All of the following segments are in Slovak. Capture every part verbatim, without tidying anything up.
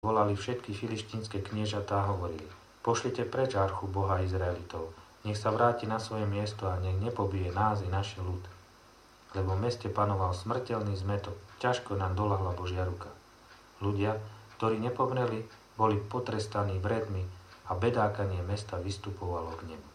volali všetky filištínske kniežatá a hovorili: Pošlite preč archu Boha Izraelitov, nech sa vráti na svoje miesto a nech nepobije nás i náš ľud. Lebo v meste panoval smrteľný zmätok, ťažko nám doľahla Božia ruka. Ľudia, ktorí nepomreli, boli potrestaní vredmi a bedákanie mesta vystupovalo k nebu.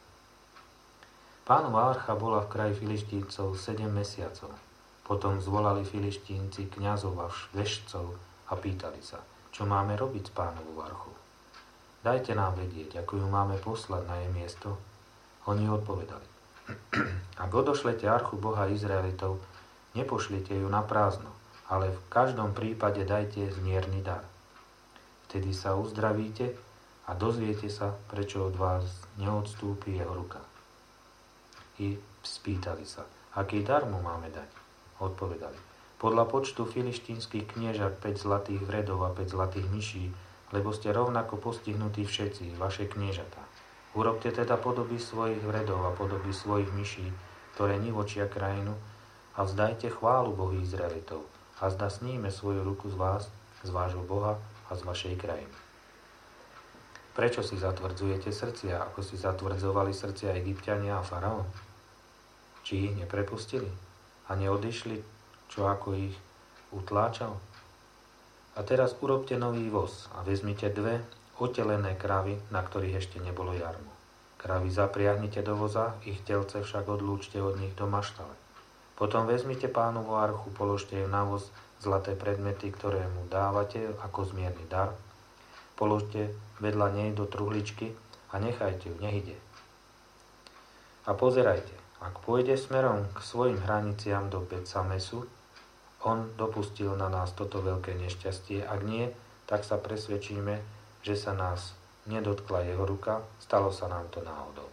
Pánova archa bola v kraji Filištíncov sedem mesiacov. Potom zvolali Filištínci kňazov a vešcov a pýtali sa, čo máme robiť s Pánovou archou. Dajte nám vedieť, ako ju máme poslať na jej miesto. Oni odpovedali: Ak odošlete archu Boha Izraelitov, nepošlite ju na prázdno, ale v každom prípade dajte zmierny dar. Vtedy sa uzdravíte a dozviete sa, prečo od vás neodstúpi jeho ruka. I spýtali sa, aký dar mu máme dať. Odpovedali: Podľa počtu filištínskych kniežat päť zlatých vredov a päť zlatých myší, lebo ste rovnako postihnutí všetci, vaše kniežatá. Urobte teda podoby svojich vredov a podoby svojich myší, ktoré nivočia krajinu, a vzdajte chválu Bohu Izraelitov, a zda sníme svoju ruku z vás, z vášho Boha a z vašej krajiny. Prečo si zatvrdzujete srdcia, ako si zatvrdzovali srdcia Egypťania a faraón? Či ich neprepustili a neodišli, čo ako ich utláčal? A teraz urobte nový voz a vezmite dve otelené kravy, na ktorých ešte nebolo jarmo. Kravy zapriahnite do voza, ich telce však odlúčte od nich do maštale. Potom vezmite Pánovu archu, položte ju na voz, zlaté predmety, ktoré mu dávate ako zmierny dar, položte vedľa nej do truhličky a nechajte ju, nech ide. A pozerajte, ak pôjde smerom k svojim hraniciam do Bet-Samesu, on dopustil na nás toto veľké nešťastie. Ak nie, tak sa presvedčíme, že sa nás nedotkla jeho ruka, stalo sa nám to náhodou.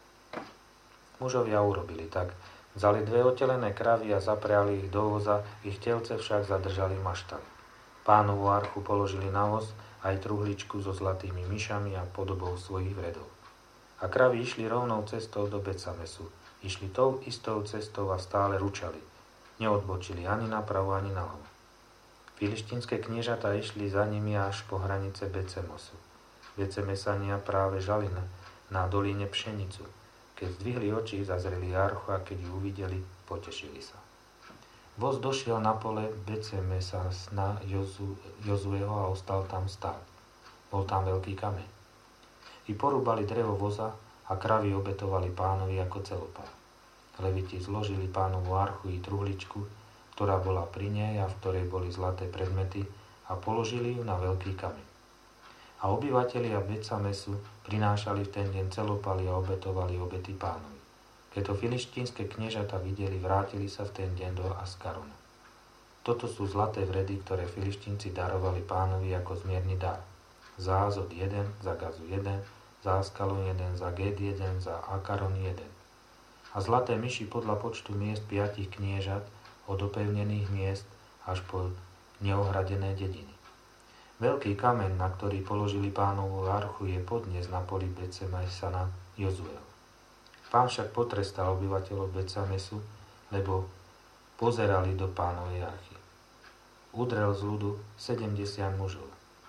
Mužovia urobili tak. Vzali dve otelené kravy a zapriali ich do voza, ich telce však zadržali v maštali. Pánovu archu položili na voz, aj truhličku so zlatými myšami a podobou svojich vredov. A kravy išli rovnou cestou do Bet-Samesu. Išli tou istou cestou a stále ručali. Neodbočili ani napravo, ani naľavo. Filištínske kniežatá išli za nimi až po hranice Bet-Semesu. Bet-Semesania práve žali na, na dolíne pšenicu. Keď zdvihli oči, zazreli archu a keď ju uvideli, potešili sa. Voz došiel na pole Bet-Semesa na Jozu, Jozueho a ostal tam stáť. Bol tam veľký kameň. I porúbali drevo voza a kravy obetovali Pánovi ako celopár. Leviti zložili Pánovu archu i truhličku, ktorá bola pri nej a v ktorej boli zlaté predmety, a položili ju na veľký kameň. A obyvatelia Bet-Samesu prinášali v ten deň celopaly a obetovali obety Pánovi. Keď to filištínske kniežata videli, vrátili sa v ten deň do Askaronu. Toto sú zlaté vredy, ktoré Filištínci darovali Pánovi ako zmierny dar. Za Azod jeden, za Gazu jeden, za Askalon jeden, za Ged jeden, za Akaron jeden. A zlaté myši podľa počtu miest piatich kniežat, od opevnených miest až po neohradené dediny. Veľký kameň, na ktorý položili Pánovu archu, je podnes na poli Bet-Semesana Jozuel. Pán však potrestal obyvateľov Bet-Samesu, lebo pozerali do Pánovej archy. Udrel z ľudu sedemdesiat mužov.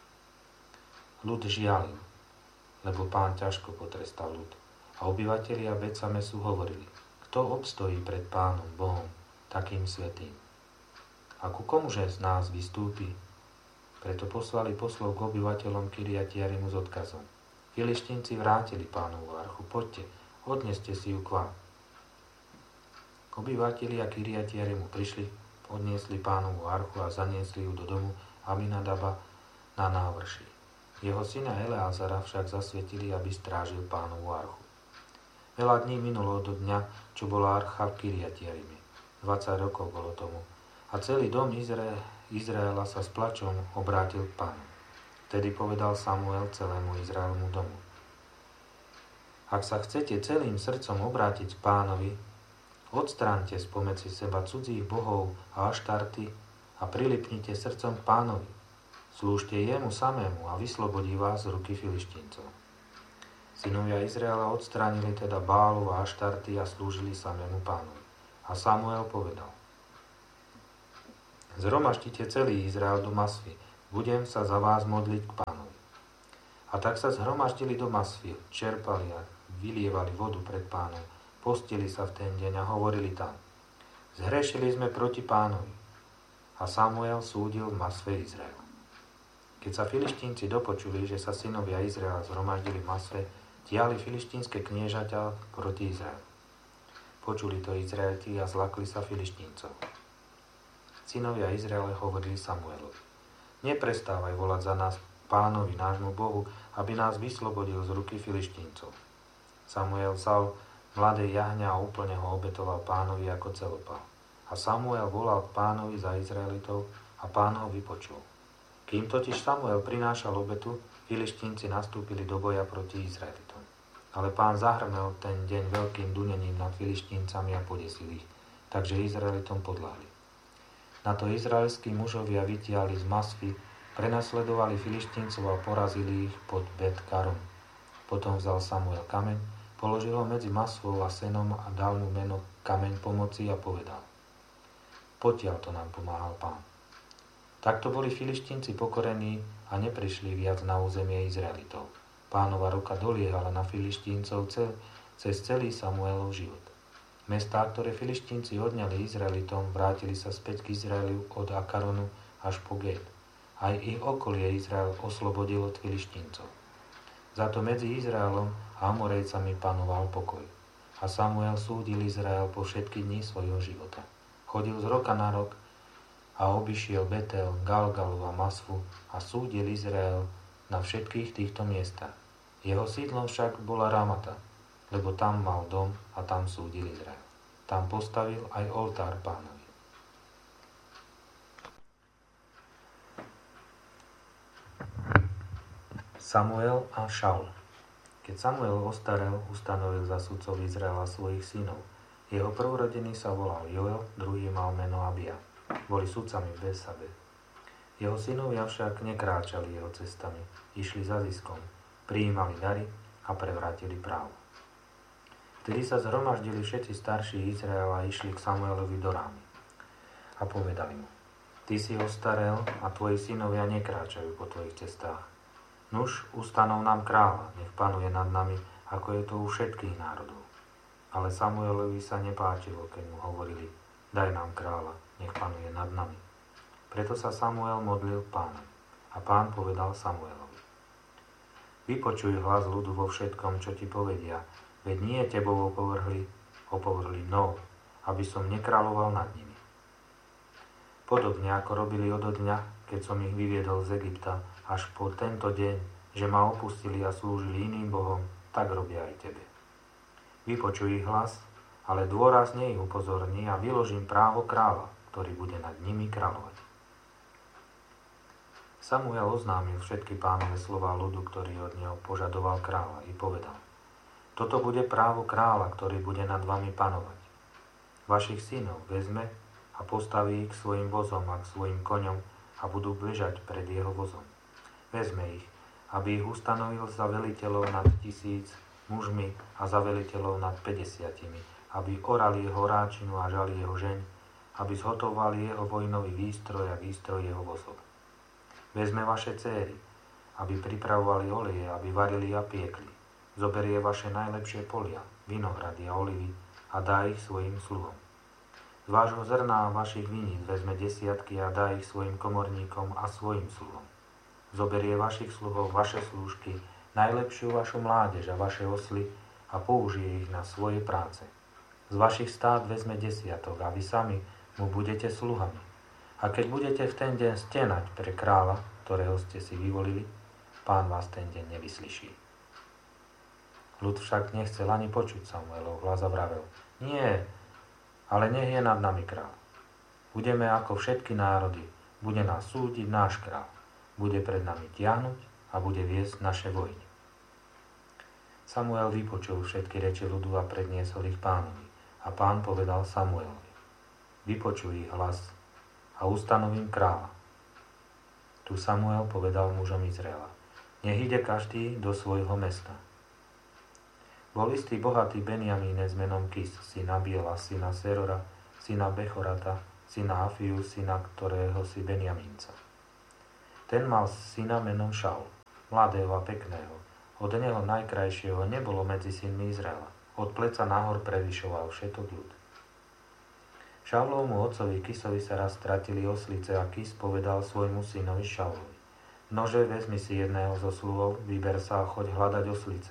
Ľud žialil, lebo Pán ťažko potrestal ľud. A obyvatelia Bet-Samesu hovorili: Kto obstojí pred Pánom Bohom, takým svätým? A ku komuže z nás vystúpi? Preto poslali poslov k obyvateľom Kirjat Jarimu s odkazom: Filištínci vrátili Pánovu archu, poďte, odneste si ju k vám. Obyvatelia Kirjat Jarimu prišli, odniesli Pánovu archu a zaniesli ju do domu Aminadaba na návrši. Jeho syna Eleazara však zasvetili, aby strážil Pánovu archu. Veľa dní minulo do dňa, čo bola archa v Kirjat Jarime. dvadsať rokov bolo tomu. A celý dom Izraela Izraela sa s plačom obrátil k Pánu. Vtedy povedal Samuel celému Izraelmu domu: Ak sa chcete celým srdcom obrátiť k Pánovi, odstráňte spomedzi seba cudzích bohov a aštarty a prilipnite srdcom k Pánovi. Slúžte jemu samému a vyslobodí vás z ruky Filištíncov. Synovia Izraela odstránili teda Bálov a aštarty a slúžili samému Pánovi. A Samuel povedal: Zhromaždite celý Izrael do Masvy, budem sa za vás modliť k Pánovi. A tak sa zhromaždili do Masfy, čerpali a vylievali vodu pred Pánom, postili sa v ten deň a hovorili tam: Zhrešili sme proti Pánovi. A Samuel súdil v Masve Izrael. Keď sa Filištínci dopočuli, že sa synovia Izraela zhromaždili v Masve, tiahli filištínske kniežaťa proti Izraelu. Počuli to Izraeliti a zlakli sa Filištíncov. Synovia Izraele hovorili Samuelovi: Neprestávaj volať za nás Pánovi, nášmu Bohu, aby nás vyslobodil z ruky Filištíncov. Samuel vzal mladé jahňa a úplne ho obetoval Pánovi ako celopál. A Samuel volal k Pánovi za Izraelitov a Pán ho vypočul. Kým totiž Samuel prinášal obetu, Filištínci nastúpili do boja proti Izraelitom. Ale Pán zahrmel ten deň veľkým dunením nad Filištíncami a podesil ich, takže Izraelitom podľahli. Na to izraelskí mužovia vytiahli z Masfy, prenasledovali Filištíncov a porazili ich pod Bet-Karom. Potom vzal Samuel kameň, položil ho medzi Masvou a Senom a dal mu meno Kameň pomoci a povedal: Potiaľ to nám pomáhal Pán. Takto boli Filištínci pokorení a neprišli viac na územie Izraelitov. Pánova ruka doliehala na Filištíncov cel, cez celý Samuelov život. Mestá, ktoré Filištínci odňali Izraelitom, vrátili sa späť k Izraelu od Akaronu až po Gét. Aj ich okolie Izrael oslobodil od Filištíncov. Za to medzi Izraelom a Amorejcami panoval pokoj. A Samuel súdil Izrael po všetky dni svojho života. Chodil z roka na rok a obišiel Betel, Galgalu a Masfu a súdil Izrael na všetkých týchto miestach. Jeho sídlom však bola Ramata, lebo tam mal dom a tam súdil Izrael. Tam postavil aj oltár Pánovi. Samuel a Šaul. Keď Samuel ostarel, ustanovil za sudcov Izraela svojich synov. Jeho prvorodený sa volal Joel, druhý mal meno Abia. Boli sudcami v Besabe. Jeho synovia však nekráčali jeho cestami, išli za ziskom, prijímali dary a prevrátili právo. Vtedy sa zhromaždili všetci starší Izraela a išli k Samuelovi do Rámy. A povedali mu: Ty si ostarel a tvoji synovia nekráčajú po tvojich cestách. Nuž, ustanov nám kráľa, nech panuje nad nami, ako je to u všetkých národov. Ale Samuelovi sa nepáčilo, keď mu hovorili: Daj nám kráľa, nech panuje nad nami. Preto sa Samuel modlil Pána. A Pán povedal Samuelovi: Vypočuj hlas ľudu vo všetkom, čo ti povedia, veď nie tebou opovrhli, opovrhli mnou, aby som nekráľoval nad nimi. Podobne ako robili odo dňa, keď som ich vyviedol z Egypta, až po tento deň, že ma opustili a slúžili iným bohom, tak robia aj tebe. Vypočuj ich hlas, ale dôrazne ich upozorní a vyložím právo kráľa, ktorý bude nad nimi kráľovať. Samuel oznámil všetky Pánove slová ľudu, ktorý od neho požadoval kráľa, i povedal: Toto bude právo kráľa, ktorý bude nad vami panovať. Vašich synov vezme a postaví ich k svojim vozom a k svojim koňom a budú bežať pred jeho vozom. Vezme ich, aby ich ustanovil za veliteľov nad tisíc mužmi a za veliteľov nad päťdesiatimi, aby orali jeho ráčinu a žali jeho žeň, aby zhotovali jeho vojnový výstroj a výstroj jeho vozov. Vezme vaše céry, aby pripravovali oleje, aby varili a piekli. Zoberie vaše najlepšie polia, vinohrady a olivy a dá ich svojim sluhom. Z vášho zrna a vašich viníc vezme desiatky a dá ich svojim komorníkom a svojim sluhom. Zoberie vašich sluhov, vaše slúžky, najlepšiu vašu mládež a vaše osly a použije ich na svoje práce. Z vašich stád vezme desiatok a vy sami mu budete sluhami. A keď budete v ten deň stenať pre kráľa, ktorého ste si vyvolili, Pán vás ten deň nevyslyší. Ľud však nechcel ani počuť Samuelov hlas a vravel: Nie, ale nech je nad nami kráľ. Budeme ako všetky národy, bude nás súdiť náš kráľ. Bude pred nami tiahnuť a bude viesť naše vojny. Samuel vypočul všetky reči ľudu a predniesol ich Pánovi. A Pán povedal Samuelovi: Vypočuj ich hlas a ustanovím kráľa. Tu Samuel povedal mužom Izraela: Nech ide každý do svojho mesta. Bol istý bohatý Benjamínec menom Kis, syna Biela, syna Serora, syna Bechorata, syna Afiu, syna ktorého si Benjamínca. Ten mal syna menom Šaul, mladého a pekného. Od neho najkrajšieho nebolo medzi synmi Izraela. Od pleca nahor prevyšoval všetok ľud. Šaulovmu otcovi Kisovi sa raz stratili oslice a Kis povedal svojmu synovi Šaulovi: Nože, vezmi si jedného zo sluhov, vyber sa a choď hľadať oslice.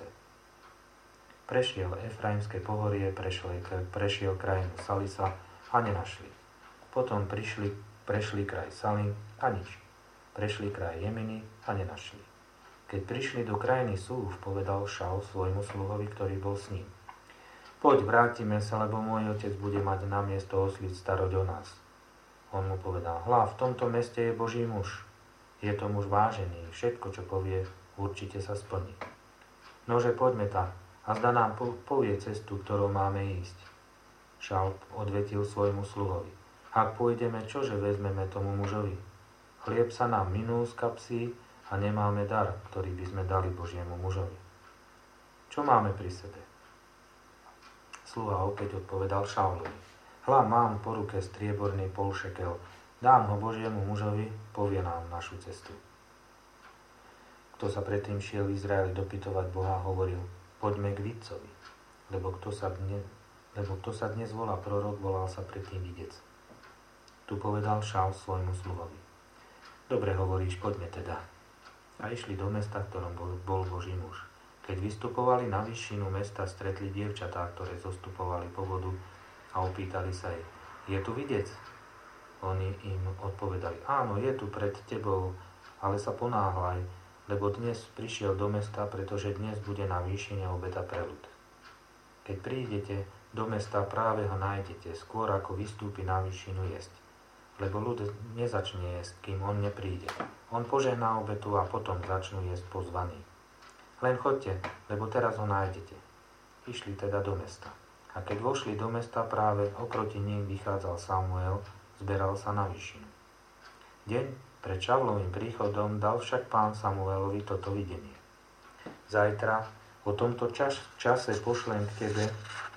Prešiel Efraimské pohorie, prešiel, prešiel krajinu Salisa a nenašli. Potom prišli, prešli kraj Salim a nič. Prešli kraj Jeminy a nenašli. Keď prišli do krajiny Súf, povedal Šaul svojmu sluhovi, ktorý bol s ním: Poď, vrátime sa, lebo môj otec bude mať na miesto oslic staroť o nás. On mu povedal: Hľa, v tomto meste je Boží muž. Je to muž vážený, všetko, čo povie, určite sa splní. Nože, poďme tam, a zda nám povie cestu, ktorou máme ísť. Šaul odvetil svojmu sluhovi: Ak pôjdeme, čože vezmeme tomu mužovi? Chlieb sa nám minul z kapsy a nemáme dar, ktorý by sme dali Božiemu mužovi. Čo máme pri sebe? Sluha opäť odpovedal Šaulovi: Hľa, mám po ruke strieborný polšekel, dám ho Božiemu mužovi, povie nám našu cestu. Kto sa predtým šiel v Izraeli dopytovať Boha, hovoril: Poďme k vidcovi, lebo kto sa dnes, lebo kto sa dnes volá prorok, volal sa predtým videc. Tu povedal Šaul svojmu sluhovi: Dobre hovoríš, poďme teda. A išli do mesta, v ktorom bol, bol Boží muž. Keď vystupovali na výšinu mesta, stretli dievčatá, ktoré zostupovali po vodu a opýtali sa jej: Je tu videc? Oni im odpovedali: Áno, je tu pred tebou, ale sa ponáhľaj, lebo dnes prišiel do mesta, pretože dnes bude na výšine obeda pre ľud. Keď prídete do mesta, práve ho nájdete, skôr ako vystúpi na výšinu jesť. Lebo ľud nezačne jesť, kým on nepríde. On požehná obetu a potom začnú jesť pozvaní. Len choďte, lebo teraz ho nájdete. Išli teda do mesta. A keď vošli do mesta, práve oproti ním vychádzal Samuel, zberal sa na výšinu. Deň pred Šaulovým príchodom dal však pán Samuelovi toto videnie: Zajtra o tomto čas, čase pošlem k tebe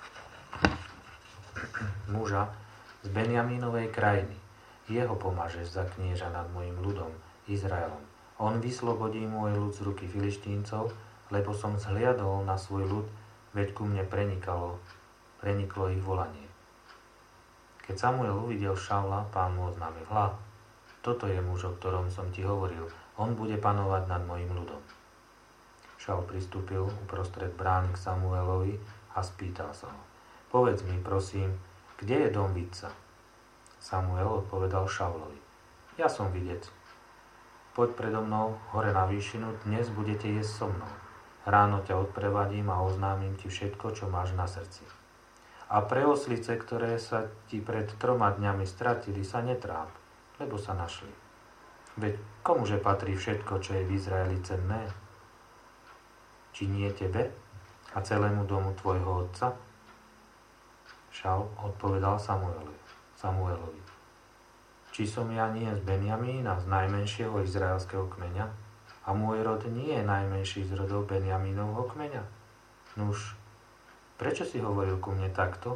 muža z Benjamínovej krajiny. Jeho pomážeš za knieža nad mojim ľudom, Izraelom. On vyslobodí môj ľud z ruky Filištíncov, lebo som zhliadol na svoj ľud, veď ku mne prenikalo, preniklo ich volanie. Keď Samuel uvidel Šaula, pán mu oznámil: Hľa, toto je muž, o ktorom som ti hovoril. On bude panovať nad mojim ľudom. Šaul pristúpil uprostred brány k Samuelovi a spýtal sa ho: Povedz mi, prosím, kde je dom vidca? Samuel odpovedal Šaulovi: Ja som videc. Poď predo mnou hore na výšinu, dnes budete jesť so mnou. Ráno ťa odprevadím a oznámim ti všetko, čo máš na srdci. A pre oslice, ktoré sa ti pred troma dňami stratili, sa netráp, lebo sa našli. Veď komuže patrí všetko, čo je v Izraeli cenné? Či nie tebe a celému domu tvojho otca? Šaul odpovedal Samuelovi. Samuelovi: Či som ja nie z Benjamína, z najmenšieho izraelského kmeňa? A môj rod nie je najmenší z rodov Benjamínovho kmeňa? Nuž, prečo si hovoril ku mne takto?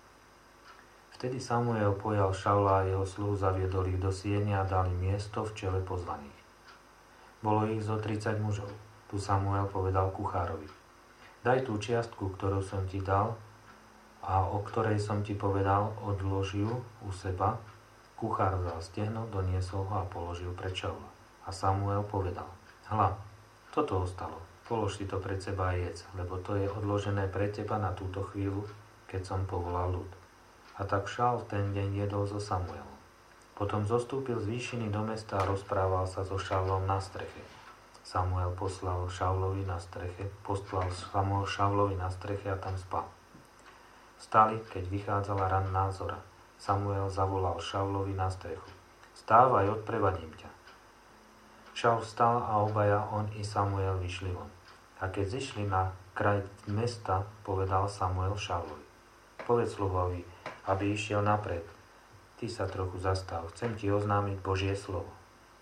Vtedy Samuel pojal Šaula a jeho sluhu, zaviedol ich do siene a dal im miesto v čele pozvaných. Bolo ich zo tridsať mužov. Tu Samuel povedal kuchárovi: Daj tú čiastku, ktorú som ti dal a o ktorej som ti povedal, odlož ju u seba. Kuchár vzal stehno, doniesol ho a položil pred Šaula. A Samuel povedal: Hľa, toto ostalo, polož si to pred seba a jedz, lebo to je odložené pre teba na túto chvíľu, keď som povolal ľud. A tak Šaul ten deň jedol so Samuelom. Potom zostúpil z výšiny do mesta a rozprával sa so Šaulom na streche. Samuel poslal Šaulovi na streche, poslal Samuel Šaulovi na streche a tam spal. Vstali, keď vychádzala ranná zora. Samuel zavolal Šaulovi na strechu: Vstávaj, odprevadím ťa. Šaul vstal a obaja, on i Samuel, vyšli von. A keď zišli na kraj mesta, povedal Samuel Šaulovi: Povedz sluhovi, aby išiel napred. Ty sa trochu zastav, chcem ti oznámiť Božie slovo.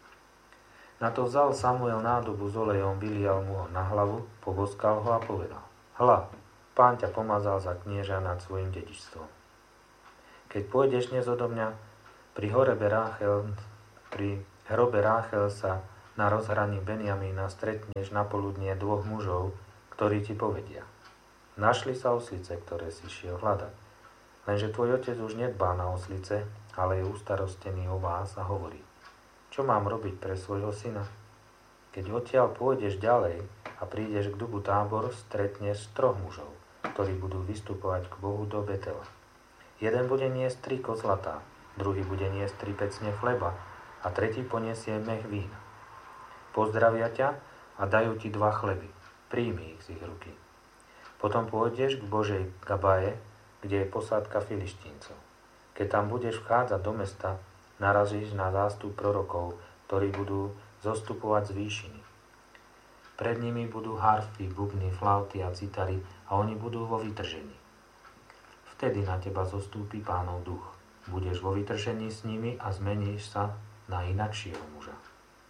Na to vzal Samuel nádobu s olejom, vylial mu ho na hlavu, poboskal ho a povedal: Hľa, pán ťa pomazal za knieža nad svojim dedičstvom. Keď pôjdeš dnes odo mňa, pri hrobe Ráchel, pri hrobe Ráchel sa Na rozhraní Benjamína stretneš na poludnie dvoch mužov, ktorí ti povedia: našli sa oslice, ktoré si šiel hľadať. Lenže tvoj otec už nedbá na oslice, ale je ustarostený o vás a hovorí: čo mám robiť pre svojho syna? Keď odtiaľ pôjdeš ďalej a prídeš k dubu Tábor, stretneš troch mužov, ktorí budú vystupovať k Bohu do Betela. Jeden bude niesť tri kozlatá, druhý bude niesť tri pecne chleba a tretí poniesie mech vína. Pozdravia ťa a dajú ti dva chleby. Príjmi ich z ich ruky. Potom pôjdeš k Božej Gabaje, kde je posádka Filištíncov. Keď tam budeš vchádzať do mesta, narazíš na zástup prorokov, ktorí budú zostupovať z výšiny. Pred nimi budú harfy, bubny, flauty a citary a oni budú vo vytržení. Vtedy na teba zostúpi Pánov duch. Budeš vo vytržení s nimi a zmeníš sa na inakšieho muža.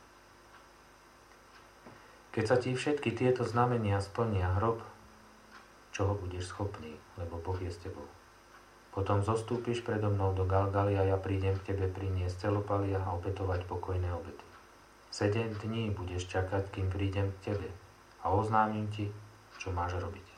Keď sa ti všetky tieto znamenia splnia, hrob, čoho budeš schopný, lebo Boh je s tebou. Potom zostúpiš predo mnou do Galgaly a ja prídem k tebe priniesť celopalia a obetovať pokojné obety. Sedem dní budeš čakať, kým prídem k tebe a oznámim ti, čo máš robiť.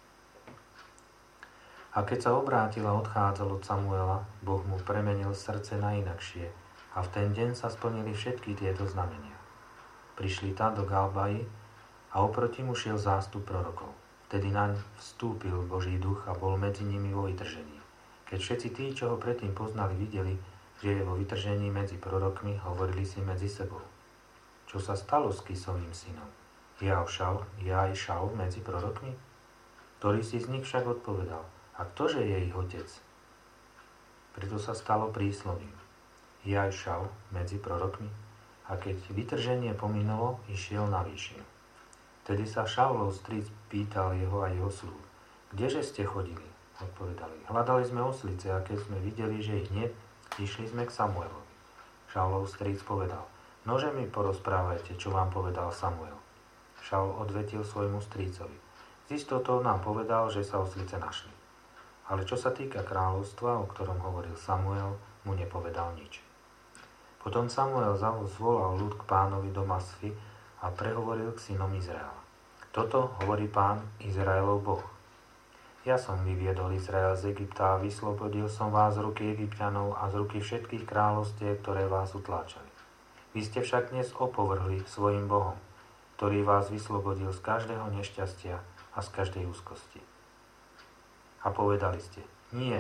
A keď sa obrátil a odchádzal od Samuela, Boh mu premenil srdce na inakšie a v ten deň sa splnili všetky tieto znamenia. Prišli tam do Galbaji a oproti mu šiel zástup prorokov. Vtedy naň vstúpil Boží duch a bol medzi nimi vo vytržení. Keď všetci tí, čo ho predtým poznali, videli, že je vo vytržení medzi prorokmi, hovorili si medzi sebou: čo sa stalo s Kisovým synom? Je aj Šaul medzi prorokmi? Ktorý si z nich však odpovedal: a ktože je ich otec? Preto sa stalo príslovím: je aj Šaul medzi prorokmi? A keď vytrženie pominulo, išiel na výšinu. Vtedy sa Šaulov stric pýtal jeho a jeho slúh: kdeže ste chodili? Odpovedali: hľadali sme oslice a keď sme videli, že ich nie, išli sme k Samuelovi. Šaulov stric povedal: nože mi porozprávajte, čo vám povedal Samuel. Šaul odvetil svojmu stricovi: z istotou nám povedal, že sa oslice našli. Ale čo sa týka kráľovstva, o ktorom hovoril Samuel, mu nepovedal nič. Potom Samuel zvolal ľud k Pánovi do Masfy a prehovoril k synom Izraela: toto hovorí Pán, Izraelov Boh. Ja som vyviedol Izrael z Egypta a vyslobodil som vás z ruky Egypťanov a z ruky všetkých kráľovstiev, ktoré vás utláčali. Vy ste však dnes opovrhli svojim Bohom, ktorý vás vyslobodil z každého nešťastia a z každej úzkosti. A povedali ste: nie,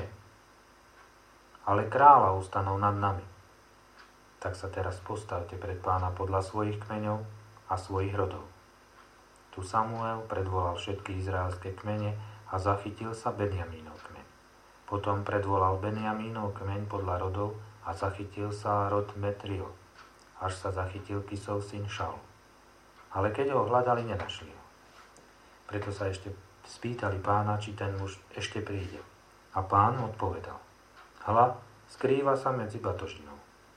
ale kráľa ustanov nad nami. Tak sa teraz postavte pred Pána podľa svojich kmeňov a svojich rodov. Tu Samuel predvolal všetky izraelské kmene a zachytil sa Benjamínov kmeň. Potom predvolal Benjamínov kmeň podľa rodov a zachytil sa rod Metrio, až sa zachytil Kisov syn Šaul. Ale keď ho hľadali, nenašli ho. Preto sa ešte spýtali Pána, či ten muž ešte príde. A Pán odpovedal: hľa, skrýva sa medzi batožinou.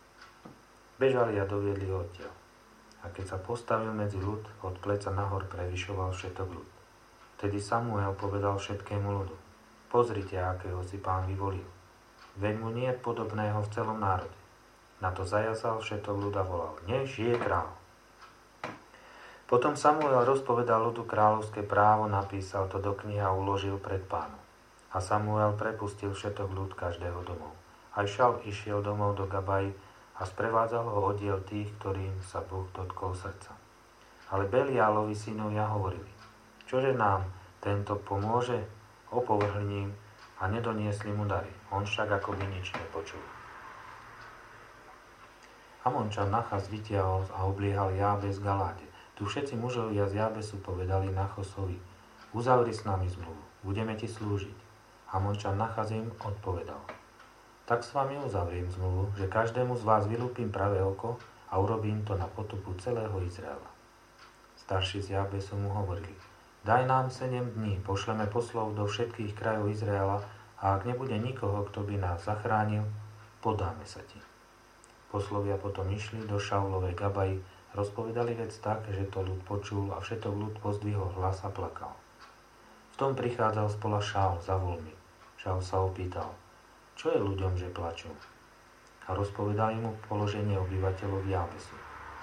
Bežali a doviedli ho odtiaľ. A keď sa postavil medzi ľud, od pleca nahor prevyšoval všetok ľud. Vtedy Samuel povedal všetkému ľudu: pozrite, akého si Pán vyvolil. Veď mu nie je podobného v celom národe. Na to zajazal všetok ľud a volal: nech žije kráľ. Potom Samuel rozpovedal ľudu kráľovské právo, napísal to do knihy a uložil pred Pánom. A Samuel prepustil všetok ľud každého domov. Aj Šaul išiel domov do Gabaji a sprevádzal ho oddiel tých, ktorým sa Boh dotkol srdca. Ale Beliálovi synovia hovorili: čože nám tento pomôže? Opovrhli ním a nedoniesli mu dary. On však akoby nič nepočul. Amončan Nachas vytiahol a obliehal Jábes v Galáde. Tu všetci mužovia z Jábesu povedali Nachosovi: uzavri s nami zmluvu, budeme ti slúžiť. Amončan Nachas im odpovedal: tak s vami uzavriem zmluvu, že každému z vás vylúpim pravé oko a urobím to na potupu celého Izraela. Starší z Jábesu mu hovorili: daj nám sedem dní, pošleme poslov do všetkých krajov Izraela a ak nebude nikoho, kto by nás zachránil, podáme sa ti. Poslovia potom išli do Šaulovej Gabaji, rozpovedali vec tak, že to ľud počul a všetok ľud pozdvihol hlas a plakal. V tom prichádzal spola Šaul za voľmi. Šaul sa opýtal: čo je ľuďom, že plačú? A rozpovedali mu položenie obyvateľov Jábesu.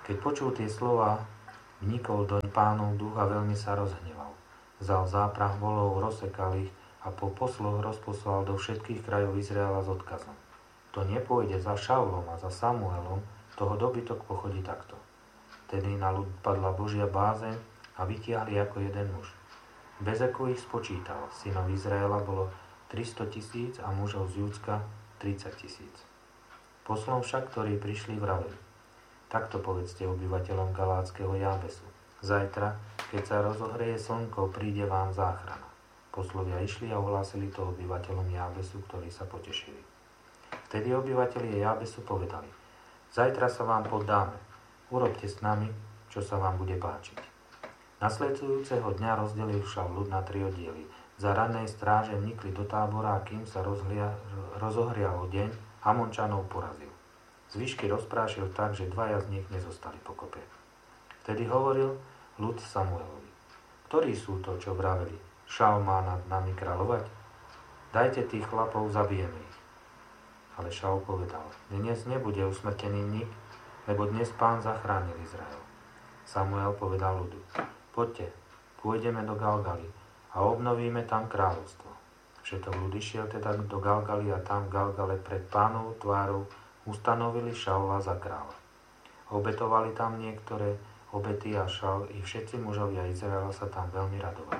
Keď počul tie slova, vnikol doň Pánov duch a veľmi sa rozhneval. Vzal záprah volov, rozsekal ich a po posloch rozposlal do všetkých krajov Izraela s odkazom. To nepôjde za Šaulom a za Samuelom, toho dobytok pochodí takto. Tedy na ľud padla Božia bázeň a vytiahli ako jeden muž. Bezeku ich spočítal, synov Izraela bolo tristo tisíc a mužov z Júdska tridsať tisíc. Poslom však, ktorí prišli, vraveli: takto povedzte obyvateľom Galátskeho Jábesu. Zajtra, keď sa rozohreje slnko, príde vám záchrana. Poslovia išli a ohlásili to obyvateľom Jábesu, ktorí sa potešili. Vtedy obyvatelia Jábesu povedali: zajtra sa vám poddáme, urobte s nami, čo sa vám bude páčiť. Nasledujúceho dňa rozdelil Šaul ľud na tri oddiely. Za rannej stráže vnikli do tábora a kým sa rozhlia, rozohrialo deň, Amončanov porazil. Zvyšky rozprášil tak, že dvaja z nich nezostali pokope. Vtedy hovoril ľud Samuelovi: ktorí sú to, čo vraveli, Šaul má nad nami kráľovať? Dajte tých chlapov, zabijeme ich. Ale Šaul povedal: dnes nebude usmrtený nik, lebo dnes Pán zachránil Izrael. Samuel povedal ľudu: poďte, pôjdeme do Galgaly a obnovíme tam kráľovstvo. Všetok ľud išiel teda do Galgaly a tam v Galgale pred Pánovou tvárou ustanovili Šaula za kráľa. Obetovali tam niektoré obety a Šaul i všetci mužovia Izraela sa tam veľmi radovali.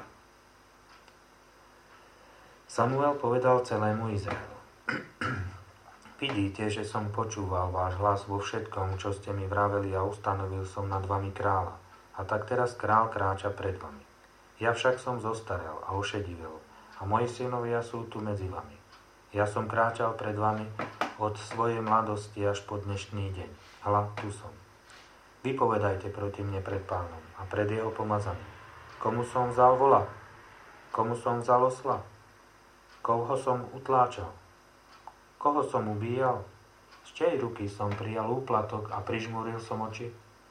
Samuel povedal celému Izraelu: vidíte, že som počúval váš hlas vo všetkom, čo ste mi vraveli a ustanovil som nad vami kráľa. A tak teraz král kráča pred vami. Ja však som zostarel a ošedivel a moji synovia sú tu medzi vami. Ja som kráčal pred vami od svojej mladosti až po dnešný deň. Hľa, tu som. Vypovedajte proti mne pred Pánom a pred jeho pomazaným. Komu som vzal vola? Komu som vzal osla? Koho som utláčal? Koho som ubíjal? Z čej ruky som prijal úplatok a prižmúril som oči?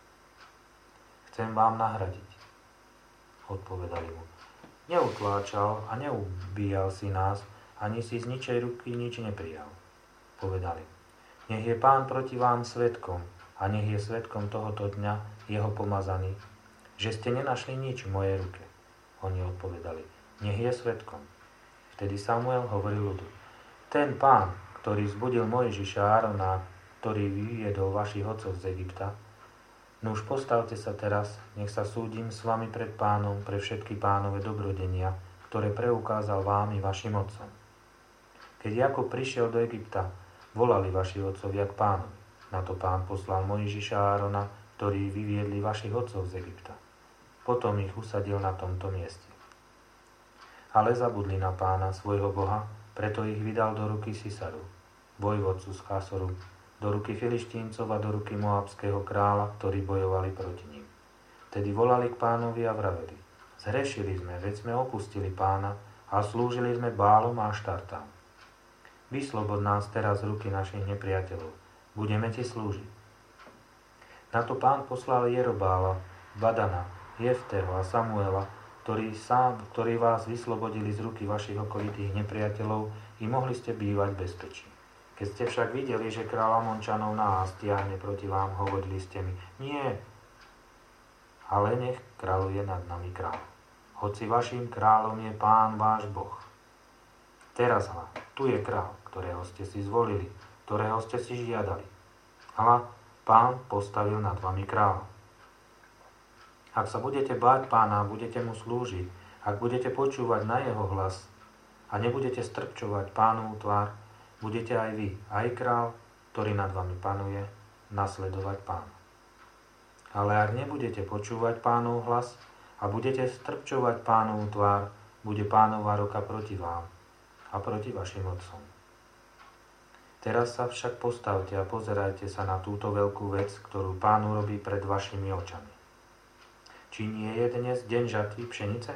Chcem vám nahradiť, odpovedali mu. Neutláčal a neubíjal si nás, ani si z ničej ruky nič neprijal. Povedali: nech je Pán proti vám svedkom a nech je svedkom tohoto dňa jeho pomazaný, že ste nenašli nič v mojej ruke. Oni odpovedali: nech je svedkom. Vtedy Samuel hovoril ľudu: ten Pán, ktorý vzbudil Mojžiša a Árona, ktorý vyviedol vašich otcov z Egypta, no už postavte sa teraz, nech sa súdim s vami pred Pánom pre všetky Pánove dobrodenia, ktoré preukázal vám i vašim otcom. Keď Jakob prišiel do Egypta, volali vaši otcovia k Pánovi. Na to Pán poslal Mojžiša a Árona, ktorí vyviedli vašich otcov z Egypta. Potom ich usadil na tomto mieste. Ale zabudli na Pána, svojho Boha, preto ich vydal do ruky Sisaru, vojvodcu z Chásoru, do ruky Filištíncov a do ruky Moabského kráľa, ktorí bojovali proti ním. Tedy volali k Pánovi a vraveli: zhrešili sme, veď sme opustili Pána a slúžili sme Bálom a Aštartám. Vyslobod nás teraz z ruky našich nepriateľov, budeme ti slúžiť. Na to Pán poslal Jerobála, Badana, Jefteho a Samuela, ktorí, sám, ktorí vás vyslobodili z ruky vašich okolitých nepriateľov i mohli ste bývať v bezpečí. Keď ste však videli, že kráľ Amončanov nás tiahne proti vám, hovorili ste mi: nie, ale nech kráľuje nad nami kráľ. Hoci vaším kráľom je Pán váš Boh. Teraz hľa, tu je kráľ, ktorého ste si zvolili, ktorého ste si žiadali. Hľa, Pán postavil nad vami kráľa. Ak sa budete báť Pána a budete mu slúžiť, ak budete počúvať na jeho hlas a nebudete strpčovať Pánovu tvár, budete aj vy, aj král, ktorý nad vami panuje, nasledovať Pána. Ale ak nebudete počúvať Pánov hlas a budete strpčovať Pánovu tvár, bude Pánova ruka proti vám a proti vašim otcom. Teraz sa však postavte a pozerajte sa na túto veľkú vec, ktorú Pán urobí pred vašimi očami. Či nie je dnes deň žatvy pšenice?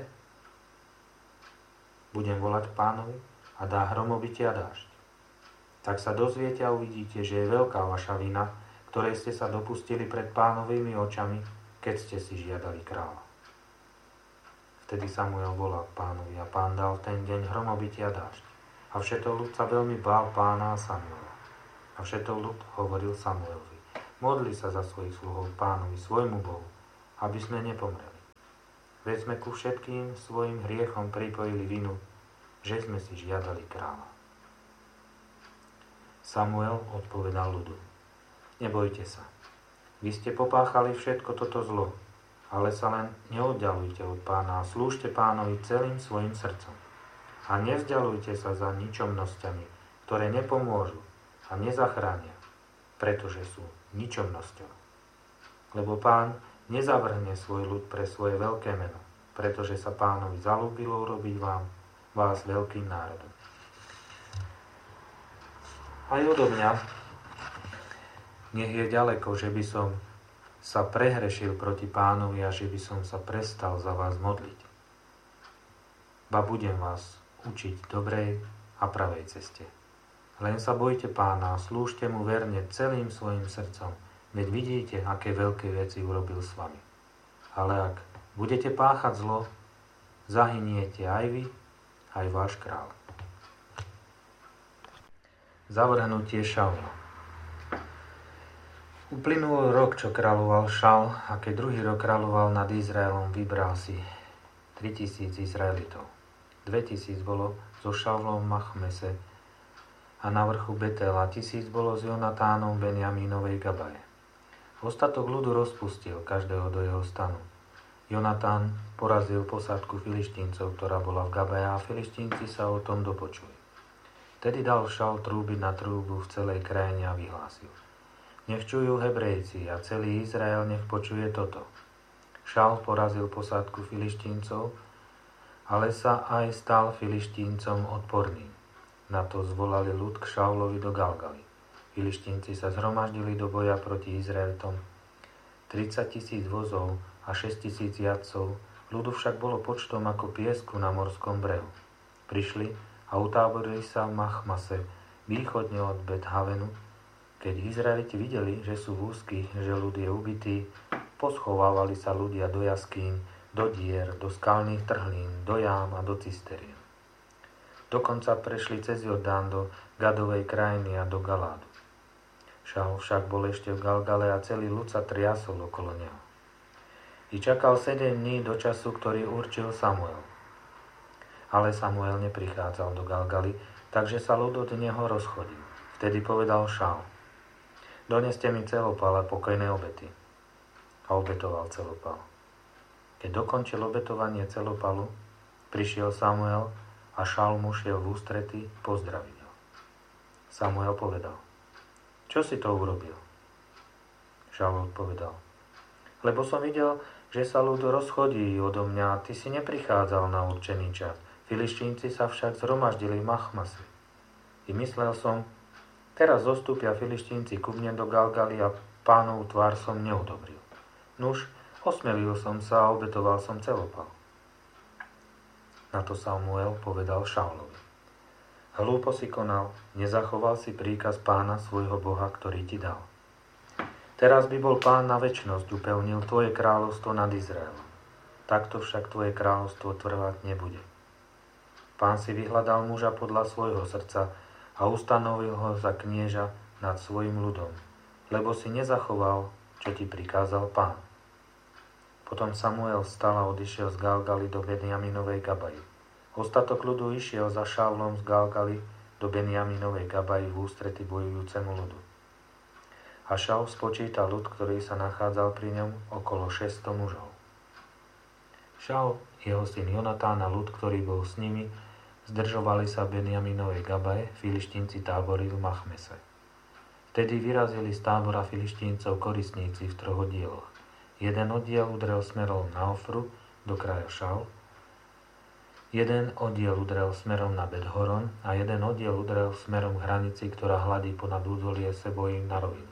Budem volať Pánovi a dá hromobytie a dážď. Tak sa dozviete a uvidíte, že je veľká vaša vina, ktorej ste sa dopustili pred Pánovými očami, keď ste si žiadali kráľa. Vtedy Samuel volal Pánovi a Pán dal ten deň hromobytie a dážď. A všetok ľud sa veľmi bál Pána a Samuela. A všetok ľud hovoril Samuelovi: modli sa za svojich sluhov Pánovi, svojmu Bohu, aby sme nepomreli. Veď sme ku všetkým svojim hriechom pripojili vinu, že sme si žiadali kráľa. Samuel odpovedal ľudu: Nebojte sa, vy ste popáchali všetko toto zlo, ale sa len neoddialujte od Pána a slúžte Pánovi celým svojim srdcom. A nevzdialujte sa za ničomnosťami, ktoré nepomôžu a nezachránia, pretože sú ničomnosťou. Lebo Pán nezavrhne svoj ľud pre svoje veľké meno, pretože sa Pánovi zaľúbilo urobiť vám, vás veľkým národom. Aj odo mňa nech je ďaleko, že by som sa prehrešil proti Pánovi a že by som sa prestal za vás modliť. Ba budem vás učiť dobrej a pravej ceste. Len sa bojte Pána a slúžte mu verne celým svojim srdcom, veď vidíte, aké veľké veci urobil s vami. Ale ak budete páchať zlo, zahyniete aj vy, aj váš kráľ. Zavrhnutie Šaula. Uplynul rok, čo kráľoval Šaul, a keď druhý rok kráľoval nad Izraelom, vybral si tritisíc Izraelitov. dvetisíc bolo zo Šaulom v Machmese a na vrchu Betela, tisíc bolo s Jonatánom Benjamínovej Gabaje. Ostatok ľudu rozpustil, každého do jeho stanu. Jonatán porazil posádku Filištíncov, ktorá bola v Gabaje, a Filištínci sa o tom dopočuli. Vtedy dal Šaul trúbiť na trúbu v celej krajine a vyhlásil: Nech čujú Hebrejci a celý Izrael nech počuje toto. Šaul porazil posádku Filištíncov, ale sa aj stal Filištíncom odporným. Na to zvolali ľud k Šaulovi do Galgaly. Filištínci sa zhromaždili do boja proti Izraelitom. tridsať tisíc vozov a šesť tisíc jazdcov, ľudu však bolo počtom ako piesku na morskom brehu. Prišli a utáborili sa v Machmase, východne od Bet-Havenu. Keď Izraeliti videli, že sú v úzkých, že ľud je ubitý, poschovávali sa ľudia do jaskýň, do dier, do skalných trhlín, do jám a do cisterien. Dokonca prešli cez Jordán do Gadovej krajiny a do Galádu. Šaul však bol ešte v Galgale a celý ľud sa triasol okolo neho. I čakal sedem dní do času, ktorý určil Samuel. Ale Samuel neprichádzal do Galgaly, takže sa ľud od neho rozchodil. Vtedy povedal Šaul: Doneste mi celopal a pokojné obety. A obetoval celopal. Keď dokončil obetovanie celopalu, prišiel Samuel a Šaul mu šiel v ústrety pozdraviť ho. Samuel povedal: Čo si to urobil? Šaul odpovedal: Lebo som videl, že sa ľud rozchodí odo mňa a ty si neprichádzal na určený čas. Filištínci sa však zhromaždili v Machmase. I myslel som, teraz zostúpia Filištínci ku mne do Galgaly a Pánov tvár som neudobril. Nuž, osmelil som sa a obetoval som celopal. Na to Samuel povedal Šaulovi: Hlúpo si konal, nezachoval si príkaz Pána svojho Boha, ktorý ti dal. Teraz by bol Pán na večnosť upevnil tvoje kráľovstvo nad Izraelom. Takto však tvoje kráľovstvo trvať nebude. Pán si vyhľadal muža podľa svojho srdca a ustanovil ho za knieža nad svojim ľudom, lebo si nezachoval, čo ti prikázal Pán. Potom Samuel vstal a odišiel z Galgaly do Benjaminovej Gabaji. Ostatok ľudu išiel za Šaulom z Galgaly do Benjaminovej Gabaji v ústrety bojujúcemu ľudu. A Šaul spočítal ľud, ktorý sa nachádzal pri ňom, okolo šesťsto mužov. Šaul, jeho syn Jonatán a ľud, ktorý bol s nimi, zdržovali sa v Benjaminovej Gabaje, Filištínci táborili v Machmese. Vtedy vyrazili z tábora Filištíncov korisníci v troch oddieloch. Jeden oddiel udrel smerom na Ofru, do kraja Šaul, jeden oddiel udrel smerom na Bet-Horon a jeden oddiel udrel smerom k hranici, ktorá hladí ponad údolie Sebojím na rovinu.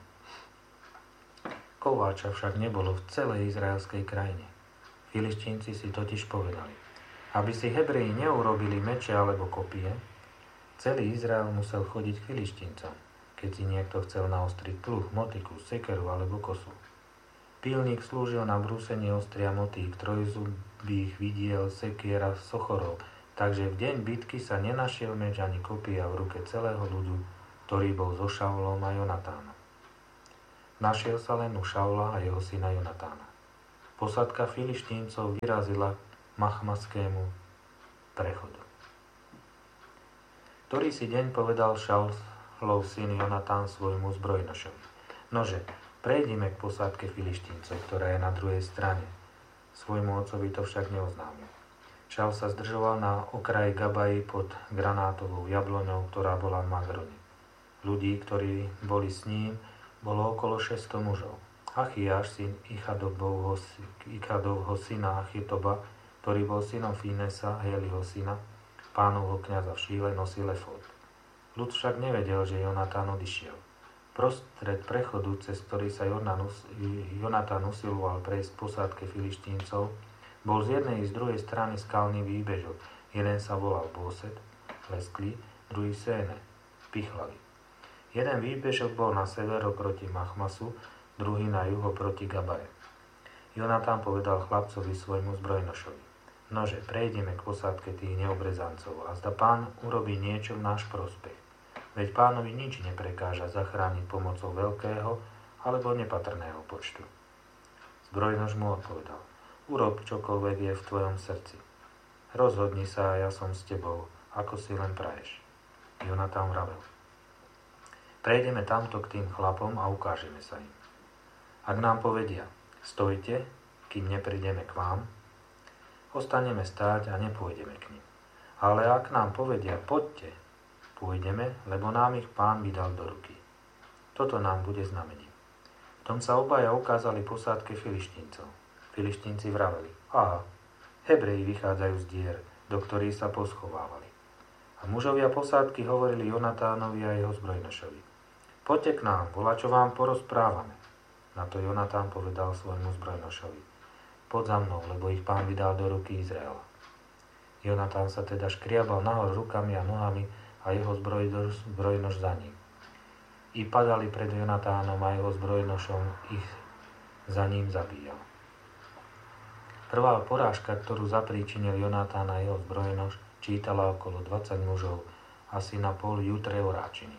Kováča však nebolo v celej izraelskej krajine. Filištínci si totiž povedali: aby si Hebreji neurobili meče alebo kopie, celý Izrael musel chodiť k Filištíncom, keď si niekto chcel naostriť pluh, motiku, sekeru alebo kosu. Pílnik slúžil na brúsenie ostria motík, trojzubých vidiel, sekiera, sochorov, takže v deň bitky sa nenašiel meč ani kopia v ruke celého ľudu, ktorý bol so Šaulom a Jonatánom. Našiel sa len u Šaula a jeho syna Jonatána. Posádka Filištíncov vyrazila k Machmaskému prechodu. Ktorý si deň povedal Šaulov syn Jonatán svojmu zbrojnošovi: Nože, prejdime k posádke Filištíncov, ktorá je na druhej strane. Svojmu otcovi to však neoznámil. Šaul sa zdržoval na okraji Gabaji pod granátovou jabloňou, ktorá bola v Magrone. Ľudí, ktorí boli s ním, bolo okolo šesťsto mužov. Achiáš, syn Ichadovho, Ichadovho syna Achitoba, ktorý bol synom Finesa, Heliho syna, pánovho kňaza v Šíle, nosil efód. Ľud však nevedel, že Jonatán odišiel. Prostred prechodu, cez ktorý sa Jonatán usiloval prejsť posádke Filištíncov, bol z jednej i z druhej strany skalný výbežok. Jeden sa volal Bóset, lesklý, druhý Séne, pichlavý. Jeden výbežok bol na sever oproti Machmasu, druhý na juho proti Gabaje. Jonatán povedal chlapcovi svojmu zbrojnošovi: Nože, prejdeme k posádke tých neobrezancov a zda pán urobí niečo v náš prospech. Veď pánovi nič neprekáža zachrániť pomocou veľkého alebo nepatrného počtu. Zbrojnoš mu odpovedal: Urob čokoľvek je v tvojom srdci. Rozhodni sa a ja som s tebou, ako si len praješ. Jonatán vravel: Prejdeme tamto k tým chlapom a ukážeme sa im. Ak nám povedia: Stojte, kým neprídeme k vám, ostaneme stáť a nepôjdeme k nim. Ale ak nám povedia: Poďte, pôjdeme, lebo nám ich pán vydal do ruky. Toto nám bude znamením. V tom sa obaja ukázali posádke Filištíncov. Filištínci vraveli: Aha, Hebreji vychádzajú z dier, do ktorých sa poschovávali. A mužovia posádky hovorili Jonatánovi a jeho zbrojnošovi: Poďte k nám, volačo vám porozprávame. Na to Jonatán povedal svojmu zbrojnošovi: Poď za mnou, lebo ich pán vydal do ruky Izraela. Jonatán sa teda škriabal nahor rukami a nohami a jeho zbrojnoš, zbrojnoš za ním. I padali pred Jonatánom a jeho zbrojnošom ich za ním zabíjal. Prvá porážka, ktorú zapríčinil Jonatán a jeho zbrojnoš, čítala okolo dvadsať mužov, asi na pol jutre oráčiny.